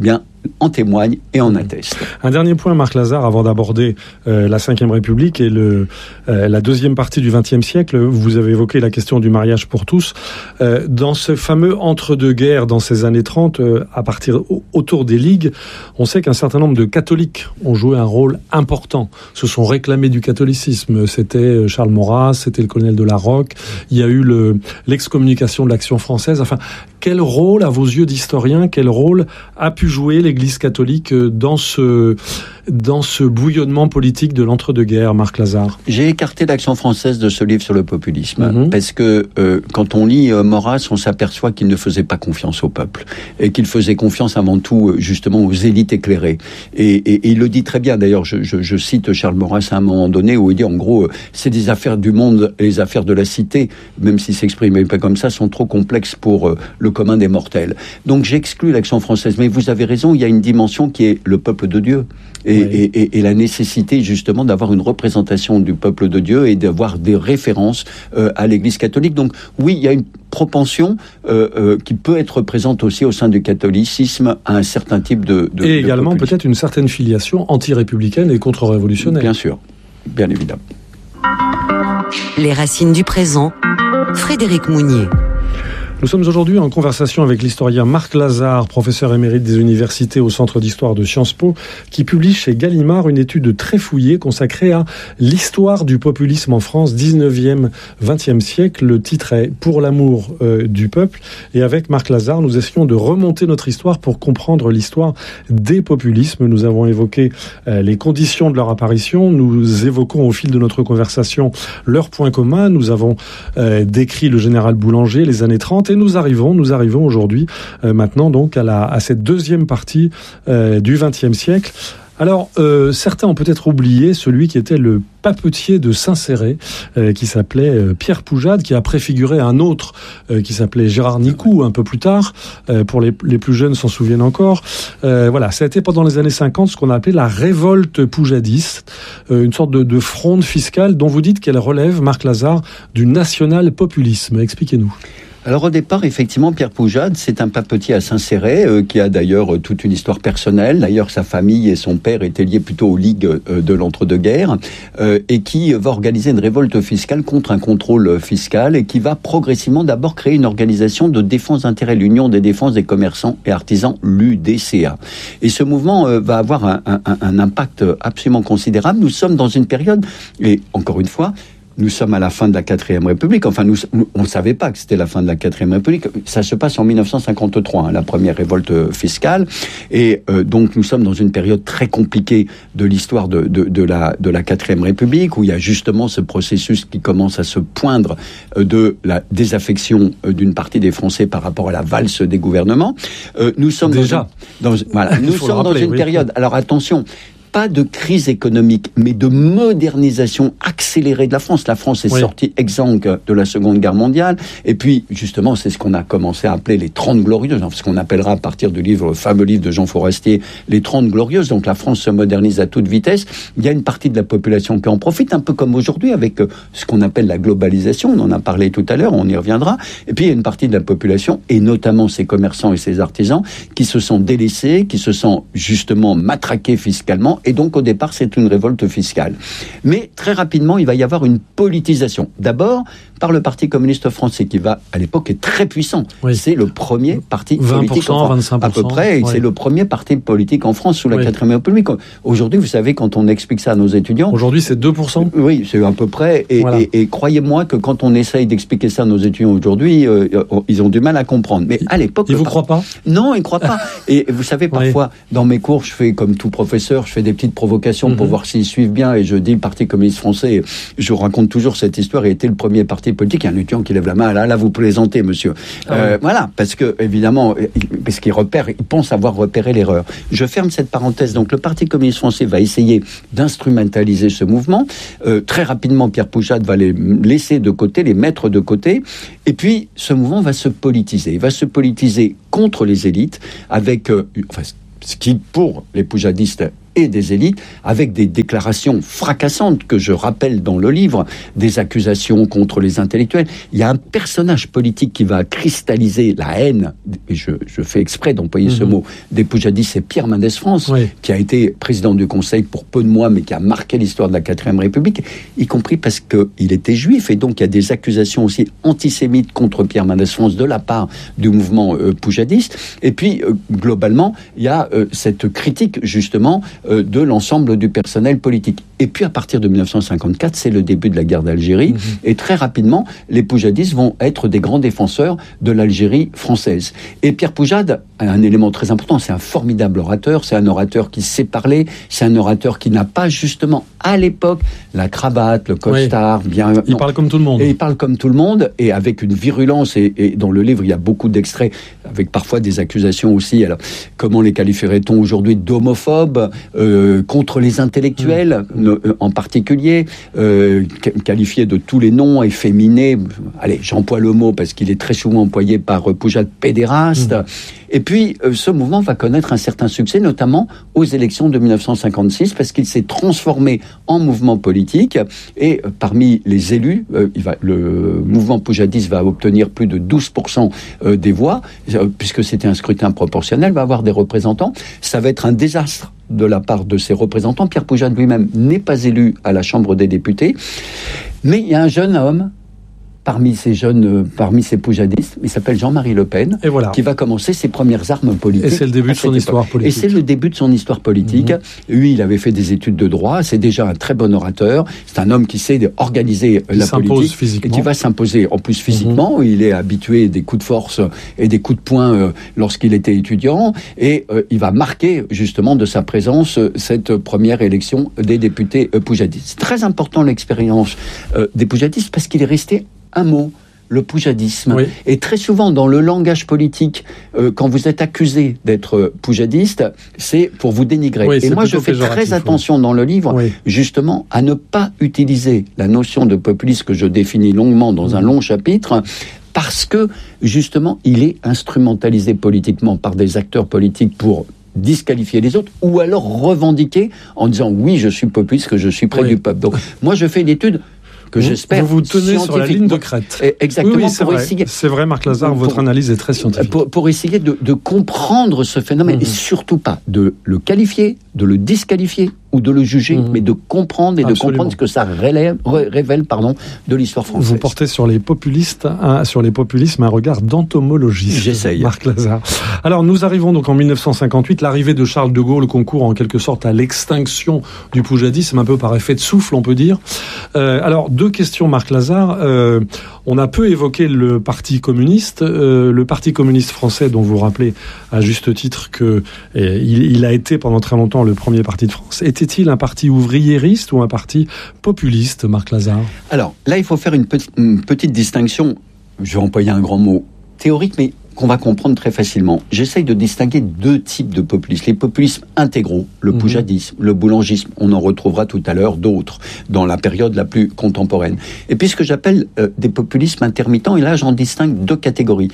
en témoignent et en attestent. Un dernier point, Marc Lazare, avant d'aborder euh, la cinquième République et le, euh, la deuxième partie du vingtième siècle. Vous avez évoqué la question du mariage pour tous. Euh, dans ce fameux entre-deux-guerres, dans ces années trente, euh, à partir autour des ligues, on sait qu'un certain nombre de catholiques ont joué un rôle important, se sont réclamés du catholicisme. C'était Charles Maurras, c'était le colonel de la Roque, il y a eu le, l'excommunication de l'Action française. Enfin, quel rôle, à vos yeux d'historien, quel rôle a pu jouer l'Église catholique dans ce, dans ce bouillonnement politique de l'entre-deux-guerres, Marc Lazare? J'ai écarté l'Action française de ce livre sur le populisme, mmh. parce que euh, quand on lit euh, Maurras, on s'aperçoit qu'il ne faisait pas confiance au peuple, et qu'il faisait confiance avant tout, justement, aux élites éclairées. Et, et, et il le dit très bien, d'ailleurs, je, je, je cite Charles Maurras à un moment donné, où il dit, en gros, euh, c'est des affaires du monde, les affaires de la cité, même s'il s'exprimait pas comme ça, sont trop complexes pour euh, le commun des mortels. Donc j'exclus l'Action française, mais vous avez raison, il y a une dimension qui est le peuple de Dieu, et, oui. et, et, et la nécessité justement d'avoir une représentation du peuple de Dieu et d'avoir des références euh, à l'Église catholique. Donc oui, il y a une propension euh, euh, qui peut être présente aussi au sein du catholicisme à un certain type de... de et de également populisme. Peut-être une certaine filiation anti-républicaine et contre-révolutionnaire. Bien sûr, bien évidemment. Les racines du présent, Frédéric Mounier. Nous sommes aujourd'hui en conversation avec l'historien Marc Lazare, professeur émérite des universités au Centre d'histoire de Sciences Po, qui publie chez Gallimard une étude très fouillée consacrée à l'histoire du populisme en France, dix-neuvième, vingtième siècle. Le titre est « Pour l'amour euh, du peuple ». Et avec Marc Lazare, nous essayons de remonter notre histoire pour comprendre l'histoire des populismes. Nous avons évoqué euh, les conditions de leur apparition. Nous évoquons au fil de notre conversation leurs points communs. Nous avons euh, décrit le général Boulanger, les années trente. Et nous arrivons, nous arrivons aujourd'hui, euh, maintenant donc à, la, à cette deuxième partie euh, du vingtième siècle. Alors, euh, certains ont peut-être oublié celui qui était le papetier de Saint-Céré, euh, qui s'appelait euh, Pierre Poujade, qui a préfiguré un autre euh, qui s'appelait Gérard Nicou un peu plus tard. Euh, pour les, les plus jeunes s'en souviennent encore. Euh, voilà, ça a été pendant les années cinquante ce qu'on a appelé la révolte poujadiste, euh, une sorte de, de fronde fiscale dont vous dites qu'elle relève, Marc Lazare, du national-populisme. Expliquez-nous. Alors au départ, effectivement, Pierre Poujade, c'est un papetier à Saint-Céré, euh, qui a d'ailleurs euh, toute une histoire personnelle. D'ailleurs, sa famille et son père étaient liés plutôt aux ligues euh, de l'entre-deux-guerres, euh, et qui va organiser une révolte fiscale contre un contrôle fiscal, et qui va progressivement d'abord créer une organisation de défense d'intérêt, l'Union des défenses des commerçants et artisans, l'U D C A. Et ce mouvement euh, va avoir un, un, un impact absolument considérable. Nous sommes dans une période, et encore une fois, nous sommes à la fin de la quatrième République. Enfin, nous, on ne savait pas que c'était la fin de la quatrième République. Ça se passe en mille neuf cent cinquante-trois, hein, la première révolte fiscale. Et euh, donc, nous sommes dans une période très compliquée de l'histoire de, de, de la de la quatrième République, où il y a justement ce processus qui commence à se poindre euh, de la désaffection euh, d'une partie des Français par rapport à la valse des gouvernements. Euh, nous sommes déjà dans, dans voilà, nous sommes rappeler, dans une oui. période. Alors attention. Pas de crise économique, mais de modernisation accélérée de la France. La France est oui. sortie exsangue de la Seconde Guerre mondiale. Et puis, justement, c'est ce qu'on a commencé à appeler les Trente Glorieuses, ce qu'on appellera à partir du livre, le fameux livre de Jean Forestier, les Trente Glorieuses. Donc la France se modernise à toute vitesse. Il y a une partie de la population qui en profite, un peu comme aujourd'hui, avec ce qu'on appelle la globalisation. On en a parlé tout à l'heure, on y reviendra. Et puis, il y a une partie de la population, et notamment ces commerçants et ces artisans, qui se sont délaissés, qui se sont justement matraqués fiscalement. Et donc, au départ, c'est une révolte fiscale. Mais, très rapidement, il va y avoir une politisation. D'abord, par le Parti communiste français, qui va, à l'époque, est très puissant. Oui. C'est le premier parti politique en France. vingt-cinq pour cent, à peu près, oui. c'est le premier parti politique en France sous la oui. quatrième République. Aujourd'hui, vous savez, quand on explique ça à nos étudiants... Aujourd'hui, c'est deux pour cent. Oui, c'est à peu près. Et, voilà. et, et croyez-moi que quand on essaye d'expliquer ça à nos étudiants aujourd'hui, euh, ils ont du mal à comprendre. Mais à l'époque... Ils ne vous croient pas ? Non, ils ne croient pas. Et vous savez, parfois, oui. dans mes cours, je fais, comme tout professeur, je fais des petites provocations mm-hmm. pour voir s'ils suivent bien, et je dis le Parti communiste français, je raconte toujours cette histoire, il était le premier parti politique. Il y a un étudiant qui lève la main, là, là vous plaisantez, monsieur. Ah euh, oui. Voilà, parce que, évidemment, parce qu'il repère, il pense avoir repéré l'erreur. Je ferme cette parenthèse. Donc, le Parti communiste français va essayer d'instrumentaliser ce mouvement. Euh, très rapidement, Pierre Poujade va les laisser de côté, les mettre de côté, et puis, ce mouvement va se politiser. Il va se politiser contre les élites, avec, euh, enfin, ce qui, pour les poujadistes, et des élites, avec des déclarations fracassantes que je rappelle dans le livre, des accusations contre les intellectuels. Il y a un personnage politique qui va cristalliser la haine, et je, je fais exprès d'employer mmh. ce mot, des poujadistes, c'est Pierre Mendès France, oui. qui a été président du Conseil pour peu de mois, mais qui a marqué l'histoire de la quatrième République, y compris parce qu'il était juif, et donc il y a des accusations aussi antisémites contre Pierre Mendès France de la part du mouvement euh, poujadiste. Et puis, euh, globalement, il y a euh, cette critique, justement, euh, de l'ensemble du personnel politique. Et puis, à partir de dix-neuf cent cinquante-quatre, c'est le début de la guerre d'Algérie, mmh. et très rapidement, les poujadistes vont être des grands défenseurs de l'Algérie française. Et Pierre Poujade a un élément très important, c'est un formidable orateur, c'est un orateur qui sait parler, c'est un orateur qui n'a pas, justement, à l'époque, la cravate, le costard, oui. bien... Il non. parle comme tout le monde. Et il parle comme tout le monde, et avec une virulence, et, et dans le livre, il y a beaucoup d'extraits, avec parfois des accusations aussi, alors, comment les qualifierait-on aujourd'hui, d'homophobes, euh, contre les intellectuels, mmh. euh, en particulier, euh, qualifiés de tous les noms, efféminés, allez, j'emploie le mot, parce qu'il est très souvent employé par euh, Poujade, pédéraste, mmh. Et puis, euh, ce mouvement va connaître un certain succès, notamment aux élections de dix-neuf cent cinquante-six, parce qu'il s'est transformé en mouvement politique. Et euh, parmi les élus, euh, il va, le mouvement poujadiste va obtenir plus de douze pour cent euh, des voix, euh, puisque c'était un scrutin proportionnel, va avoir des représentants. Ça va être un désastre de la part de ses représentants. Pierre Poujade lui-même n'est pas élu à la Chambre des députés. Mais il y a un jeune homme parmi ces jeunes, euh, parmi ces poujadistes, il s'appelle Jean-Marie Le Pen, et voilà. qui va commencer ses premières armes politiques. Et c'est le début de son époque. histoire politique. Et c'est le début de son histoire politique. Mmh. Lui, il avait fait des études de droit, c'est déjà un très bon orateur, c'est un homme qui sait organiser qui la politique, physiquement. et qui va s'imposer en plus physiquement. Mmh. Il est habitué des coups de force et des coups de poing euh, lorsqu'il était étudiant, et euh, il va marquer justement de sa présence euh, cette première élection des députés euh, poujadistes. C'est très important l'expérience euh, des poujadistes, parce qu'il est resté un mot, le poujadisme. Oui. Et très souvent, dans le langage politique, euh, quand vous êtes accusé d'être poujadiste, c'est pour vous dénigrer. Oui, et moi, je fais très attention oui. dans le livre, oui. justement, à ne pas utiliser la notion de populisme que je définis longuement dans mmh. un long chapitre, parce que, justement, il est instrumentalisé politiquement par des acteurs politiques pour disqualifier les autres, ou alors revendiquer en disant « oui, je suis populiste, que je suis près oui. du peuple ». Donc, moi, je fais une étude que vous, j'espère vous vous tenez sur la ligne de crête. Exactement. Oui, oui, c'est, pour vrai. Essayer, c'est vrai, Marc Lazare, pour, votre analyse est très scientifique. Pour, pour essayer de, de comprendre ce phénomène, mmh. et surtout pas de le qualifier, de le disqualifier ou de le juger, mmh. mais de comprendre et Absolument. de comprendre ce que ça relève, révèle pardon, de l'histoire française. Vous portez sur les populistes, un, sur les populismes un regard d'entomologiste. J'essaye. Marc Lazare. Alors, nous arrivons donc en dix-neuf cent cinquante-huit, l'arrivée de Charles de Gaulle concourt en quelque sorte à l'extinction du poujadisme, un peu par effet de souffle, on peut dire. Euh, alors, deux questions, Marc Lazare. Euh, on a peu évoqué le Parti communiste. Euh, le Parti communiste français, dont vous rappelez à juste titre qu'il il a été pendant très longtemps le premier parti de France. Était-il un parti ouvriériste ou un parti populiste, Marc Lazare ? Alors, là, il faut faire une petite, une petite distinction, je vais employer un grand mot, théorique, mais qu'on va comprendre très facilement. J'essaye de distinguer deux types de populisme. Les populismes intégraux, le mmh. poujadisme, le boulangisme, on en retrouvera tout à l'heure d'autres dans la période la plus contemporaine. Et puis ce que j'appelle euh, des populismes intermittents, et là j'en distingue deux catégories.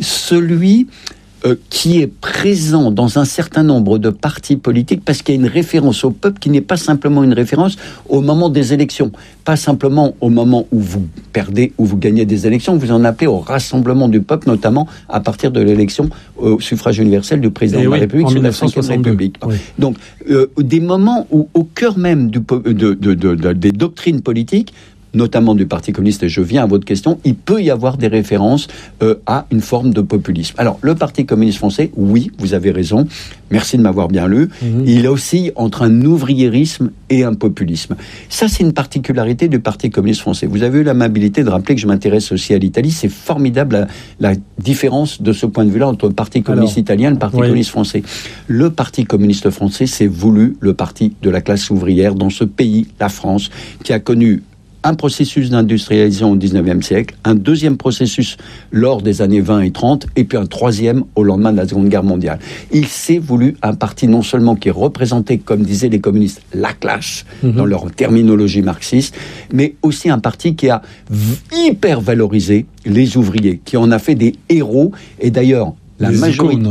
Celui Euh, qui est présent dans un certain nombre de partis politiques parce qu'il y a une référence au peuple qui n'est pas simplement une référence au moment des élections, pas simplement au moment où vous perdez ou vous gagnez des élections, vous en appelez au rassemblement du peuple, notamment à partir de l'élection au suffrage universel du président Et de oui, la République sur la cinquième République. Oui. Donc, euh, des moments où, au cœur même du, de, de, de, de, des doctrines politiques, notamment du Parti communiste, et je viens à votre question, il peut y avoir des références euh, à une forme de populisme. Alors, le Parti communiste français, oui, vous avez raison, merci de m'avoir bien lu, mmh. il oscille entre un ouvriérisme et un populisme. Ça, c'est une particularité du Parti communiste français. Vous avez eu l'amabilité de rappeler que je m'intéresse aussi à l'Italie. C'est formidable la, la différence de ce point de vue-là entre le Parti communiste Alors, italien et le Parti oui. communiste français. Le Parti communiste français, c'est voulu le parti de la classe ouvrière dans ce pays, la France, qui a connu un processus d'industrialisation au dix-neuvième siècle, un deuxième processus lors des années vingt et trente, et puis un troisième au lendemain de la Seconde Guerre mondiale. Il s'est voulu un parti non seulement qui représentait, comme disaient les communistes, la classe, mmh. dans leur terminologie marxiste, mais aussi un parti qui a hyper valorisé les ouvriers, qui en a fait des héros, et d'ailleurs, la les majorité... Icônes, oui.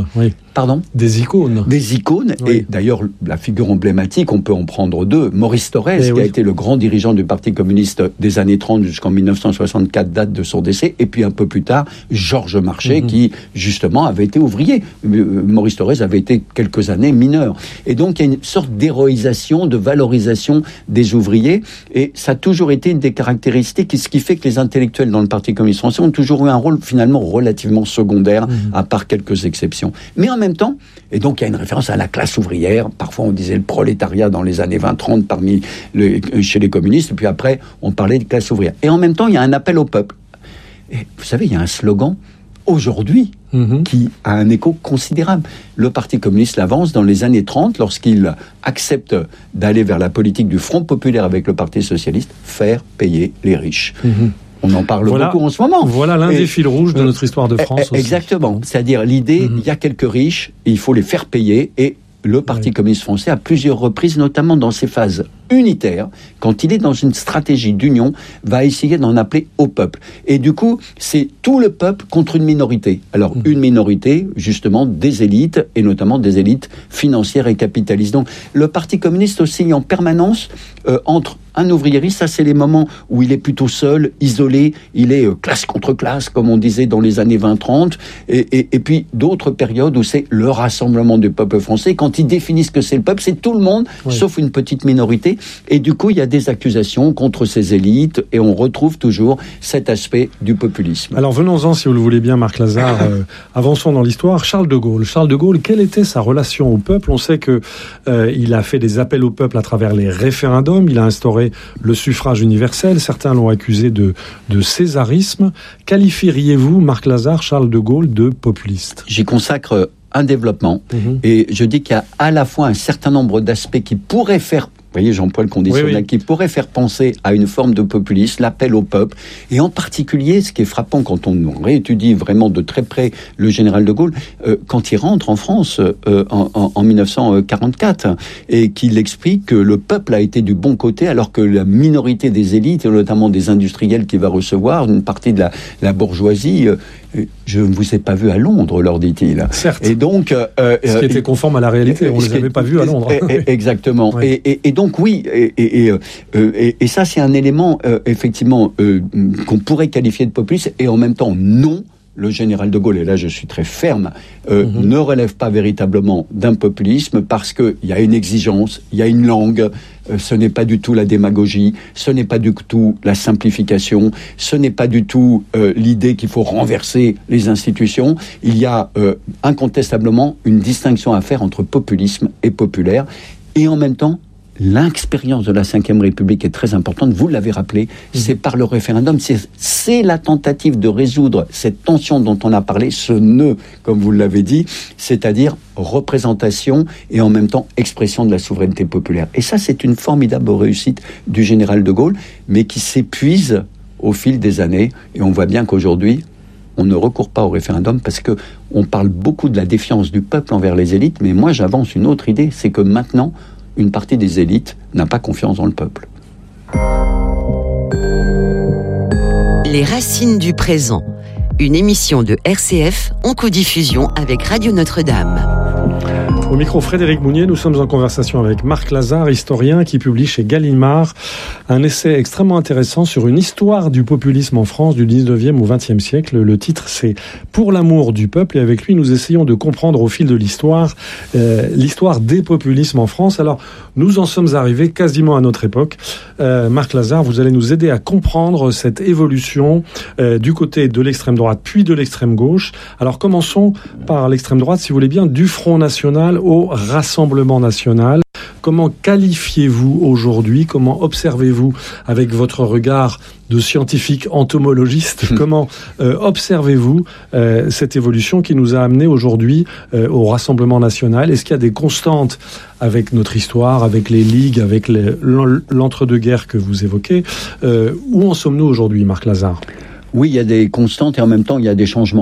Pardon ? Des icônes. Des icônes, oui. Et d'ailleurs, la figure emblématique, on peut en prendre deux. Maurice Thorez, et qui oui. a été le grand dirigeant du Parti communiste des années trente jusqu'en dix-neuf cent soixante-quatre, date de son décès, et puis un peu plus tard, Georges Marchais, mm-hmm. qui, justement, avait été ouvrier. Maurice Thorez avait été quelques années mineur. Et donc, il y a une sorte d'héroïsation, de valorisation des ouvriers, et ça a toujours été une des caractéristiques, ce qui fait que les intellectuels dans le Parti communiste français ont toujours eu un rôle, finalement, relativement secondaire, mm-hmm. à part quelques exceptions. Mais en même temps, et donc il y a une référence à la classe ouvrière, parfois on disait le prolétariat dans les années vingt trente parmi le, chez les communistes, et puis après on parlait de classe ouvrière. Et en même temps il y a un appel au peuple. Et vous savez, il y a un slogan aujourd'hui mmh. qui a un écho considérable. Le Parti communiste l'avance dans les années trente lorsqu'il accepte d'aller vers la politique du Front populaire avec le Parti socialiste, faire payer les riches. Mmh. On en parle voilà, beaucoup en ce moment. Voilà l'un et, des fils rouges de notre histoire de France. Aussi. Exactement. C'est-à-dire l'idée, mm-hmm. il y a quelques riches, il faut les faire payer. Et le Parti oui. communiste français, à plusieurs reprises, notamment dans ses phases unitaires, quand il est dans une stratégie d'union, va essayer d'en appeler au peuple. Et du coup, c'est tout le peuple contre une minorité. Alors, mmh. une minorité, justement, des élites, et notamment des élites financières et capitalistes. Donc, le Parti communiste oscille en permanence euh, entre un ouvriériste, ça c'est les moments où il est plutôt seul, isolé, il est euh, classe contre classe, comme on disait dans les années vingt trente, et, et, et puis d'autres périodes où c'est le rassemblement du peuple français. Quand ils définissent ce que c'est le peuple, c'est tout le monde, oui. sauf une petite minorité. Et du coup, il y a des accusations contre ces élites, et on retrouve toujours cet aspect du populisme. Alors venons-en, si vous le voulez bien, Marc Lazare, euh, avançons dans l'histoire. Charles de Gaulle. Charles de Gaulle, quelle était sa relation au peuple ? On sait que euh, il a fait des appels au peuple à travers les référendums, il a instauré le suffrage universel, certains l'ont accusé de, de césarisme. Qualifieriez-vous, Marc Lazare, Charles de Gaulle de populiste ? J'y consacre un développement, mmh. et je dis qu'il y a à la fois un certain nombre d'aspects qui pourraient faire, vous voyez, j'emploie le conditionnel, oui, oui. qui pourrait faire penser à une forme de populisme, l'appel au peuple, et en particulier, ce qui est frappant quand on réétudie vraiment de très près le général de Gaulle, euh, quand il rentre en France euh, en, en, en dix-neuf cent quarante-quatre, et qu'il explique que le peuple a été du bon côté, alors que la minorité des élites, et notamment des industriels qu'il va recevoir, une partie de la, la bourgeoisie, euh, je ne vous ai pas vu à Londres, leur dit-il. Certes. Et donc, euh, ce qui était conforme à la réalité, on ne les avait pas vus à Londres. Exactement. Oui. Et, et, et donc oui, et, et, et, et, et ça c'est un élément euh, effectivement euh, qu'on pourrait qualifier de populiste, et en même temps non. Le général de Gaulle, et là je suis très ferme, euh, mmh. ne relève pas véritablement d'un populisme, parce qu'il y a une exigence, il y a une langue, euh, ce n'est pas du tout la démagogie, ce n'est pas du tout la simplification, ce n'est pas du tout euh, l'idée qu'il faut renverser les institutions. Il y a euh, incontestablement une distinction à faire entre populisme et populaire, et en même temps, l'expérience de la cinquième République est très importante, vous l'avez rappelé, mmh. c'est par le référendum, c'est, c'est la tentative de résoudre cette tension dont on a parlé, ce nœud, comme vous l'avez dit, c'est-à-dire représentation et en même temps expression de la souveraineté populaire. Et ça, c'est une formidable réussite du général de Gaulle, mais qui s'épuise au fil des années, et on voit bien qu'aujourd'hui, on ne recourt pas au référendum parce que on parle beaucoup de la défiance du peuple envers les élites, mais moi j'avance une autre idée, c'est que maintenant, une partie des élites n'a pas confiance dans le peuple. Les racines du présent, une émission de R C F en codiffusion avec Radio Notre-Dame. Au micro, Frédéric Mounier, nous sommes en conversation avec Marc Lazare, historien qui publie chez Gallimard un essai extrêmement intéressant sur une histoire du populisme en France du dix-neuvième au vingtième siècle. Le titre, c'est « Pour l'amour du peuple » et avec lui, nous essayons de comprendre au fil de l'histoire euh, l'histoire des populismes en France. Alors, nous en sommes arrivés quasiment à notre époque. Euh, Marc Lazare, vous allez nous aider à comprendre cette évolution euh, du côté de l'extrême droite puis de l'extrême gauche. Alors, commençons par l'extrême droite, si vous voulez bien, du Front National au Rassemblement National. Comment qualifiez-vous aujourd'hui, comment observez-vous avec votre regard de scientifique entomologiste, mmh. comment euh, observez-vous euh, cette évolution qui nous a amené aujourd'hui euh, au Rassemblement National ? Est-ce qu'il y a des constantes avec notre histoire, avec les ligues, avec les, l'entre-deux-guerres que vous évoquez ? euh, Où en sommes-nous aujourd'hui, Marc Lazare ? Oui, il y a des constantes et en même temps il y a des changements.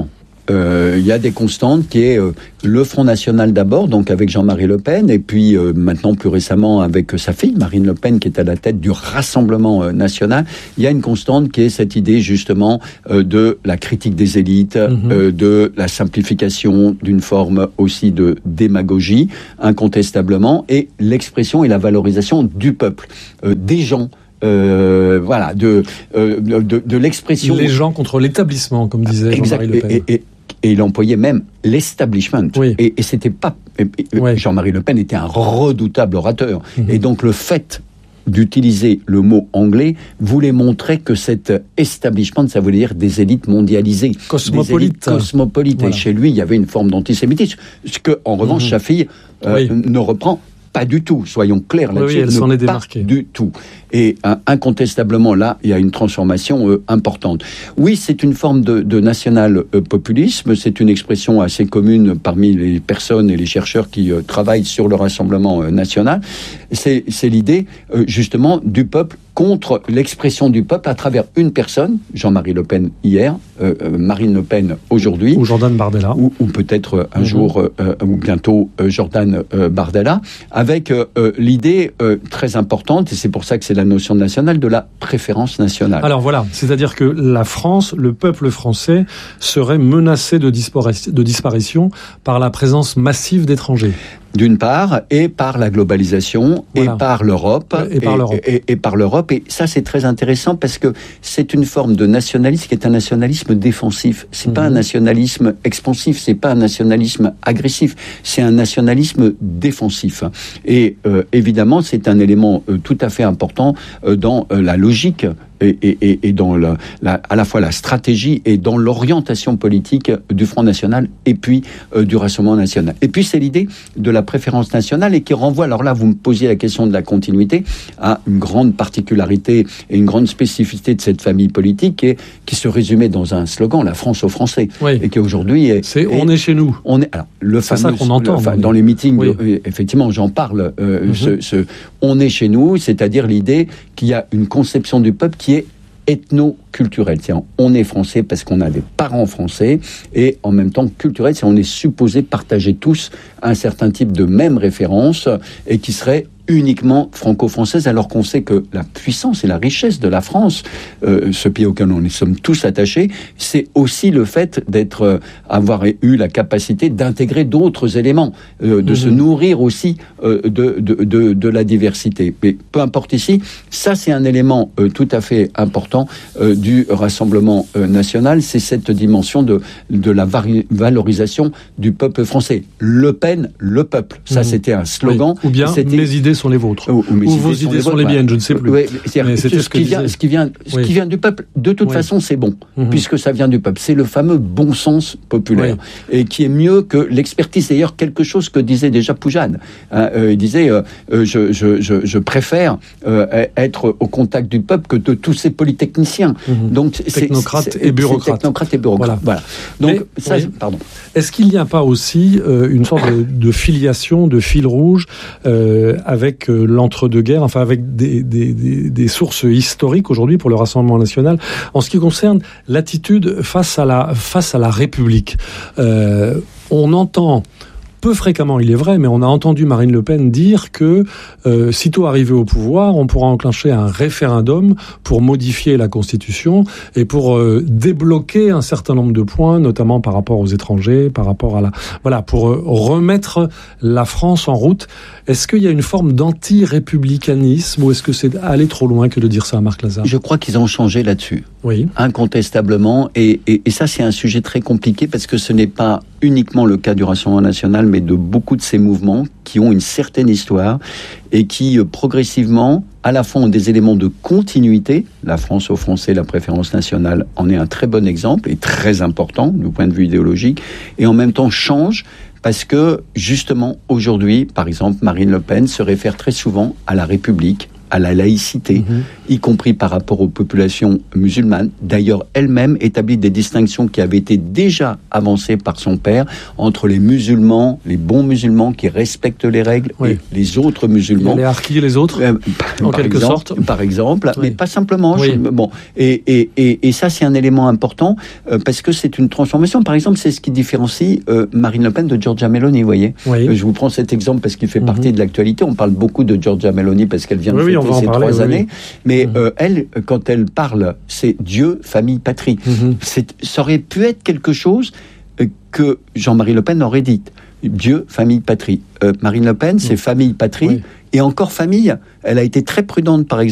euh, il y a des constantes qui est euh, le Front National d'abord, donc avec Jean-Marie Le Pen, et puis euh, maintenant plus récemment avec sa fille, Marine Le Pen, qui est à la tête du Rassemblement euh, national. Il y a une constante qui est cette idée justement euh, de la critique des élites, mmh. euh, de la simplification d'une forme aussi de démagogie, incontestablement, et l'expression et la valorisation du peuple, euh, des gens. Euh, voilà, de, euh, de, de l'expression... Les gens contre l'établissement, comme disait Jean-Marie Le Pen. Et, et, et, et il employait même l'establishment. Oui. Et, et c'était pas... Et, et, ouais. Jean-Marie Le Pen était un redoutable orateur. Mmh. Et donc le fait d'utiliser le mot anglais voulait montrer que cet establishment, ça voulait dire des élites mondialisées. Cosmopolites. Cosmopolites. Voilà. Et chez lui, il y avait une forme d'antisémitisme. Ce que, en revanche, mmh. sa fille euh, oui. ne reprend pas du tout, soyons clairs là-dessus. Oui, elle s'en est démarquée. Pas du tout. Et euh, incontestablement, là, il y a une transformation euh, importante. Oui, c'est une forme de, de national-populisme, c'est une expression assez commune parmi les personnes et les chercheurs qui euh, travaillent sur le Rassemblement euh, national. C'est, c'est l'idée, euh, justement, du peuple contre l'expression du peuple à travers une personne, Jean-Marie Le Pen hier, euh, euh, Marine Le Pen aujourd'hui. Ou Jordan Bardella. Ou, ou peut-être un mmh. jour, euh, ou bientôt, euh, Jordan euh, Bardella, avec euh, euh, l'idée euh, très importante, et c'est pour ça que c'est la notion nationale, de la préférence nationale. Alors voilà, c'est-à-dire que la France, le peuple français, serait menacé de, dispari- de disparition par la présence massive d'étrangers. D'une part, et par la globalisation, voilà. et par l'Europe, et par l'Europe. Et, et, et par l'Europe. Et ça, c'est très intéressant parce que c'est une forme de nationalisme qui est un nationalisme défensif. C'est mmh. pas un nationalisme expansif, c'est pas un nationalisme agressif, c'est un nationalisme défensif. Et euh, évidemment, c'est un élément euh, tout à fait important euh, dans euh, la logique Et, et, et dans la, la, à la fois la stratégie et dans l'orientation politique du Front National et puis euh, du Rassemblement National. Et puis c'est l'idée de la préférence nationale et qui renvoie, alors là vous me posiez la question de la continuité, à une grande particularité et une grande spécificité de cette famille politique qui, est, qui se résumait dans un slogan, la France aux Français, oui. et qui aujourd'hui est... C'est, est, on est chez nous. On est, alors, le c'est fameux, ça qu'on entend. Le, enfin, dans les meetings, oui. de, effectivement j'en parle, euh, mm-hmm. ce, ce, on est chez nous, c'est-à-dire l'idée qu'il y a une conception du peuple qui est ethno-culturel. C'est-à-dire, on est français parce qu'on a des parents français, et en même temps culturel, c'est on est supposé partager tous un certain type de mêmes références et qui serait uniquement franco-française, alors qu'on sait que la puissance et la richesse de la France, euh, ce pays auquel nous sommes tous attachés, c'est aussi le fait d'être, euh, avoir eu la capacité d'intégrer d'autres éléments, euh, de mmh. se nourrir aussi euh, de, de, de, de la diversité. Mais peu importe ici, ça c'est un élément euh, tout à fait important euh, du Rassemblement euh, national, c'est cette dimension de, de la vari- valorisation du peuple français. Le Pen, le peuple. Ça mmh. c'était un slogan. Oui. Ou bien c'était... mes idées sont les vôtres. Ou, ou vos idées, idées sont, sont les miennes, je ne sais plus. Oui, mais c'était ce, ce, qui vient, ce, qui vient, ce oui. qui vient du peuple, de toute oui. façon, c'est bon, mm-hmm. puisque ça vient du peuple. C'est le fameux bon sens populaire, oui. et qui est mieux que l'expertise. D'ailleurs, quelque chose que disait déjà Poujade. Hein, euh, il disait, euh, euh, je, je, je, je préfère euh, être au contact du peuple que de tous ces polytechniciens. Mm-hmm. Donc, technocrates et bureaucrates. Technocrates et bureaucrates. Voilà. voilà. Donc, mais, ça, oui. pardon. Est-ce qu'il n'y a pas aussi euh, une sorte de, de filiation, de fil rouge euh, avec euh, l'entre-deux-guerres, enfin avec des, des, des, des sources historiques aujourd'hui pour le Rassemblement national, en ce qui concerne l'attitude face à la, face à la République. Euh, on entend... Peu fréquemment, il est vrai, mais on a entendu Marine Le Pen dire que, euh, sitôt arrivé au pouvoir, on pourra enclencher un référendum pour modifier la Constitution et pour euh, débloquer un certain nombre de points, notamment par rapport aux étrangers, par rapport à la... Voilà, pour euh, remettre la France en route. Est-ce qu'il y a une forme d'anti-républicanisme ou est-ce que c'est aller trop loin que de dire ça à Marc Lazare ? Je crois qu'ils ont changé là-dessus. Oui. Incontestablement. Et, et, et ça, c'est un sujet très compliqué parce que ce n'est pas uniquement le cas du Rassemblement national, mais de beaucoup de ces mouvements qui ont une certaine histoire et qui, euh, progressivement, à la fois ont des éléments de continuité. La France aux Français, la préférence nationale en est un très bon exemple et très important du point de vue idéologique, et en même temps changent parce que, justement, aujourd'hui, par exemple, Marine Le Pen se réfère très souvent à la République, à la laïcité, mmh. y compris par rapport aux populations musulmanes. D'ailleurs, elle-même établit des distinctions qui avaient été déjà avancées par son père entre les musulmans, les bons musulmans qui respectent les règles, oui. et les autres musulmans. Les harkis et les autres, euh, en quelque exemple, sorte. Par exemple, oui. mais pas simplement. Oui. Je, bon, et, et, et, et ça, c'est un élément important euh, parce que c'est une transformation. Par exemple, c'est ce qui différencie euh, Marine Le Pen de Giorgia Meloni, vous voyez. Oui. Euh, je vous prends cet exemple parce qu'il fait mmh. partie de l'actualité. On parle beaucoup de Giorgia Meloni parce qu'elle vient de oui, fêter ses parler, trois oui, années. Oui. Mais mmh. euh, elle, quand elle parle, c'est Dieu, famille, patrie. Mmh. C'est, ça aurait pu être quelque chose euh, que Jean-Marie Le Pen aurait dit. Dieu, famille, patrie. Euh, Marine Le Pen, c'est mmh. famille, patrie. Oui. Et encore famille. Elle a été très prudente, par exemple.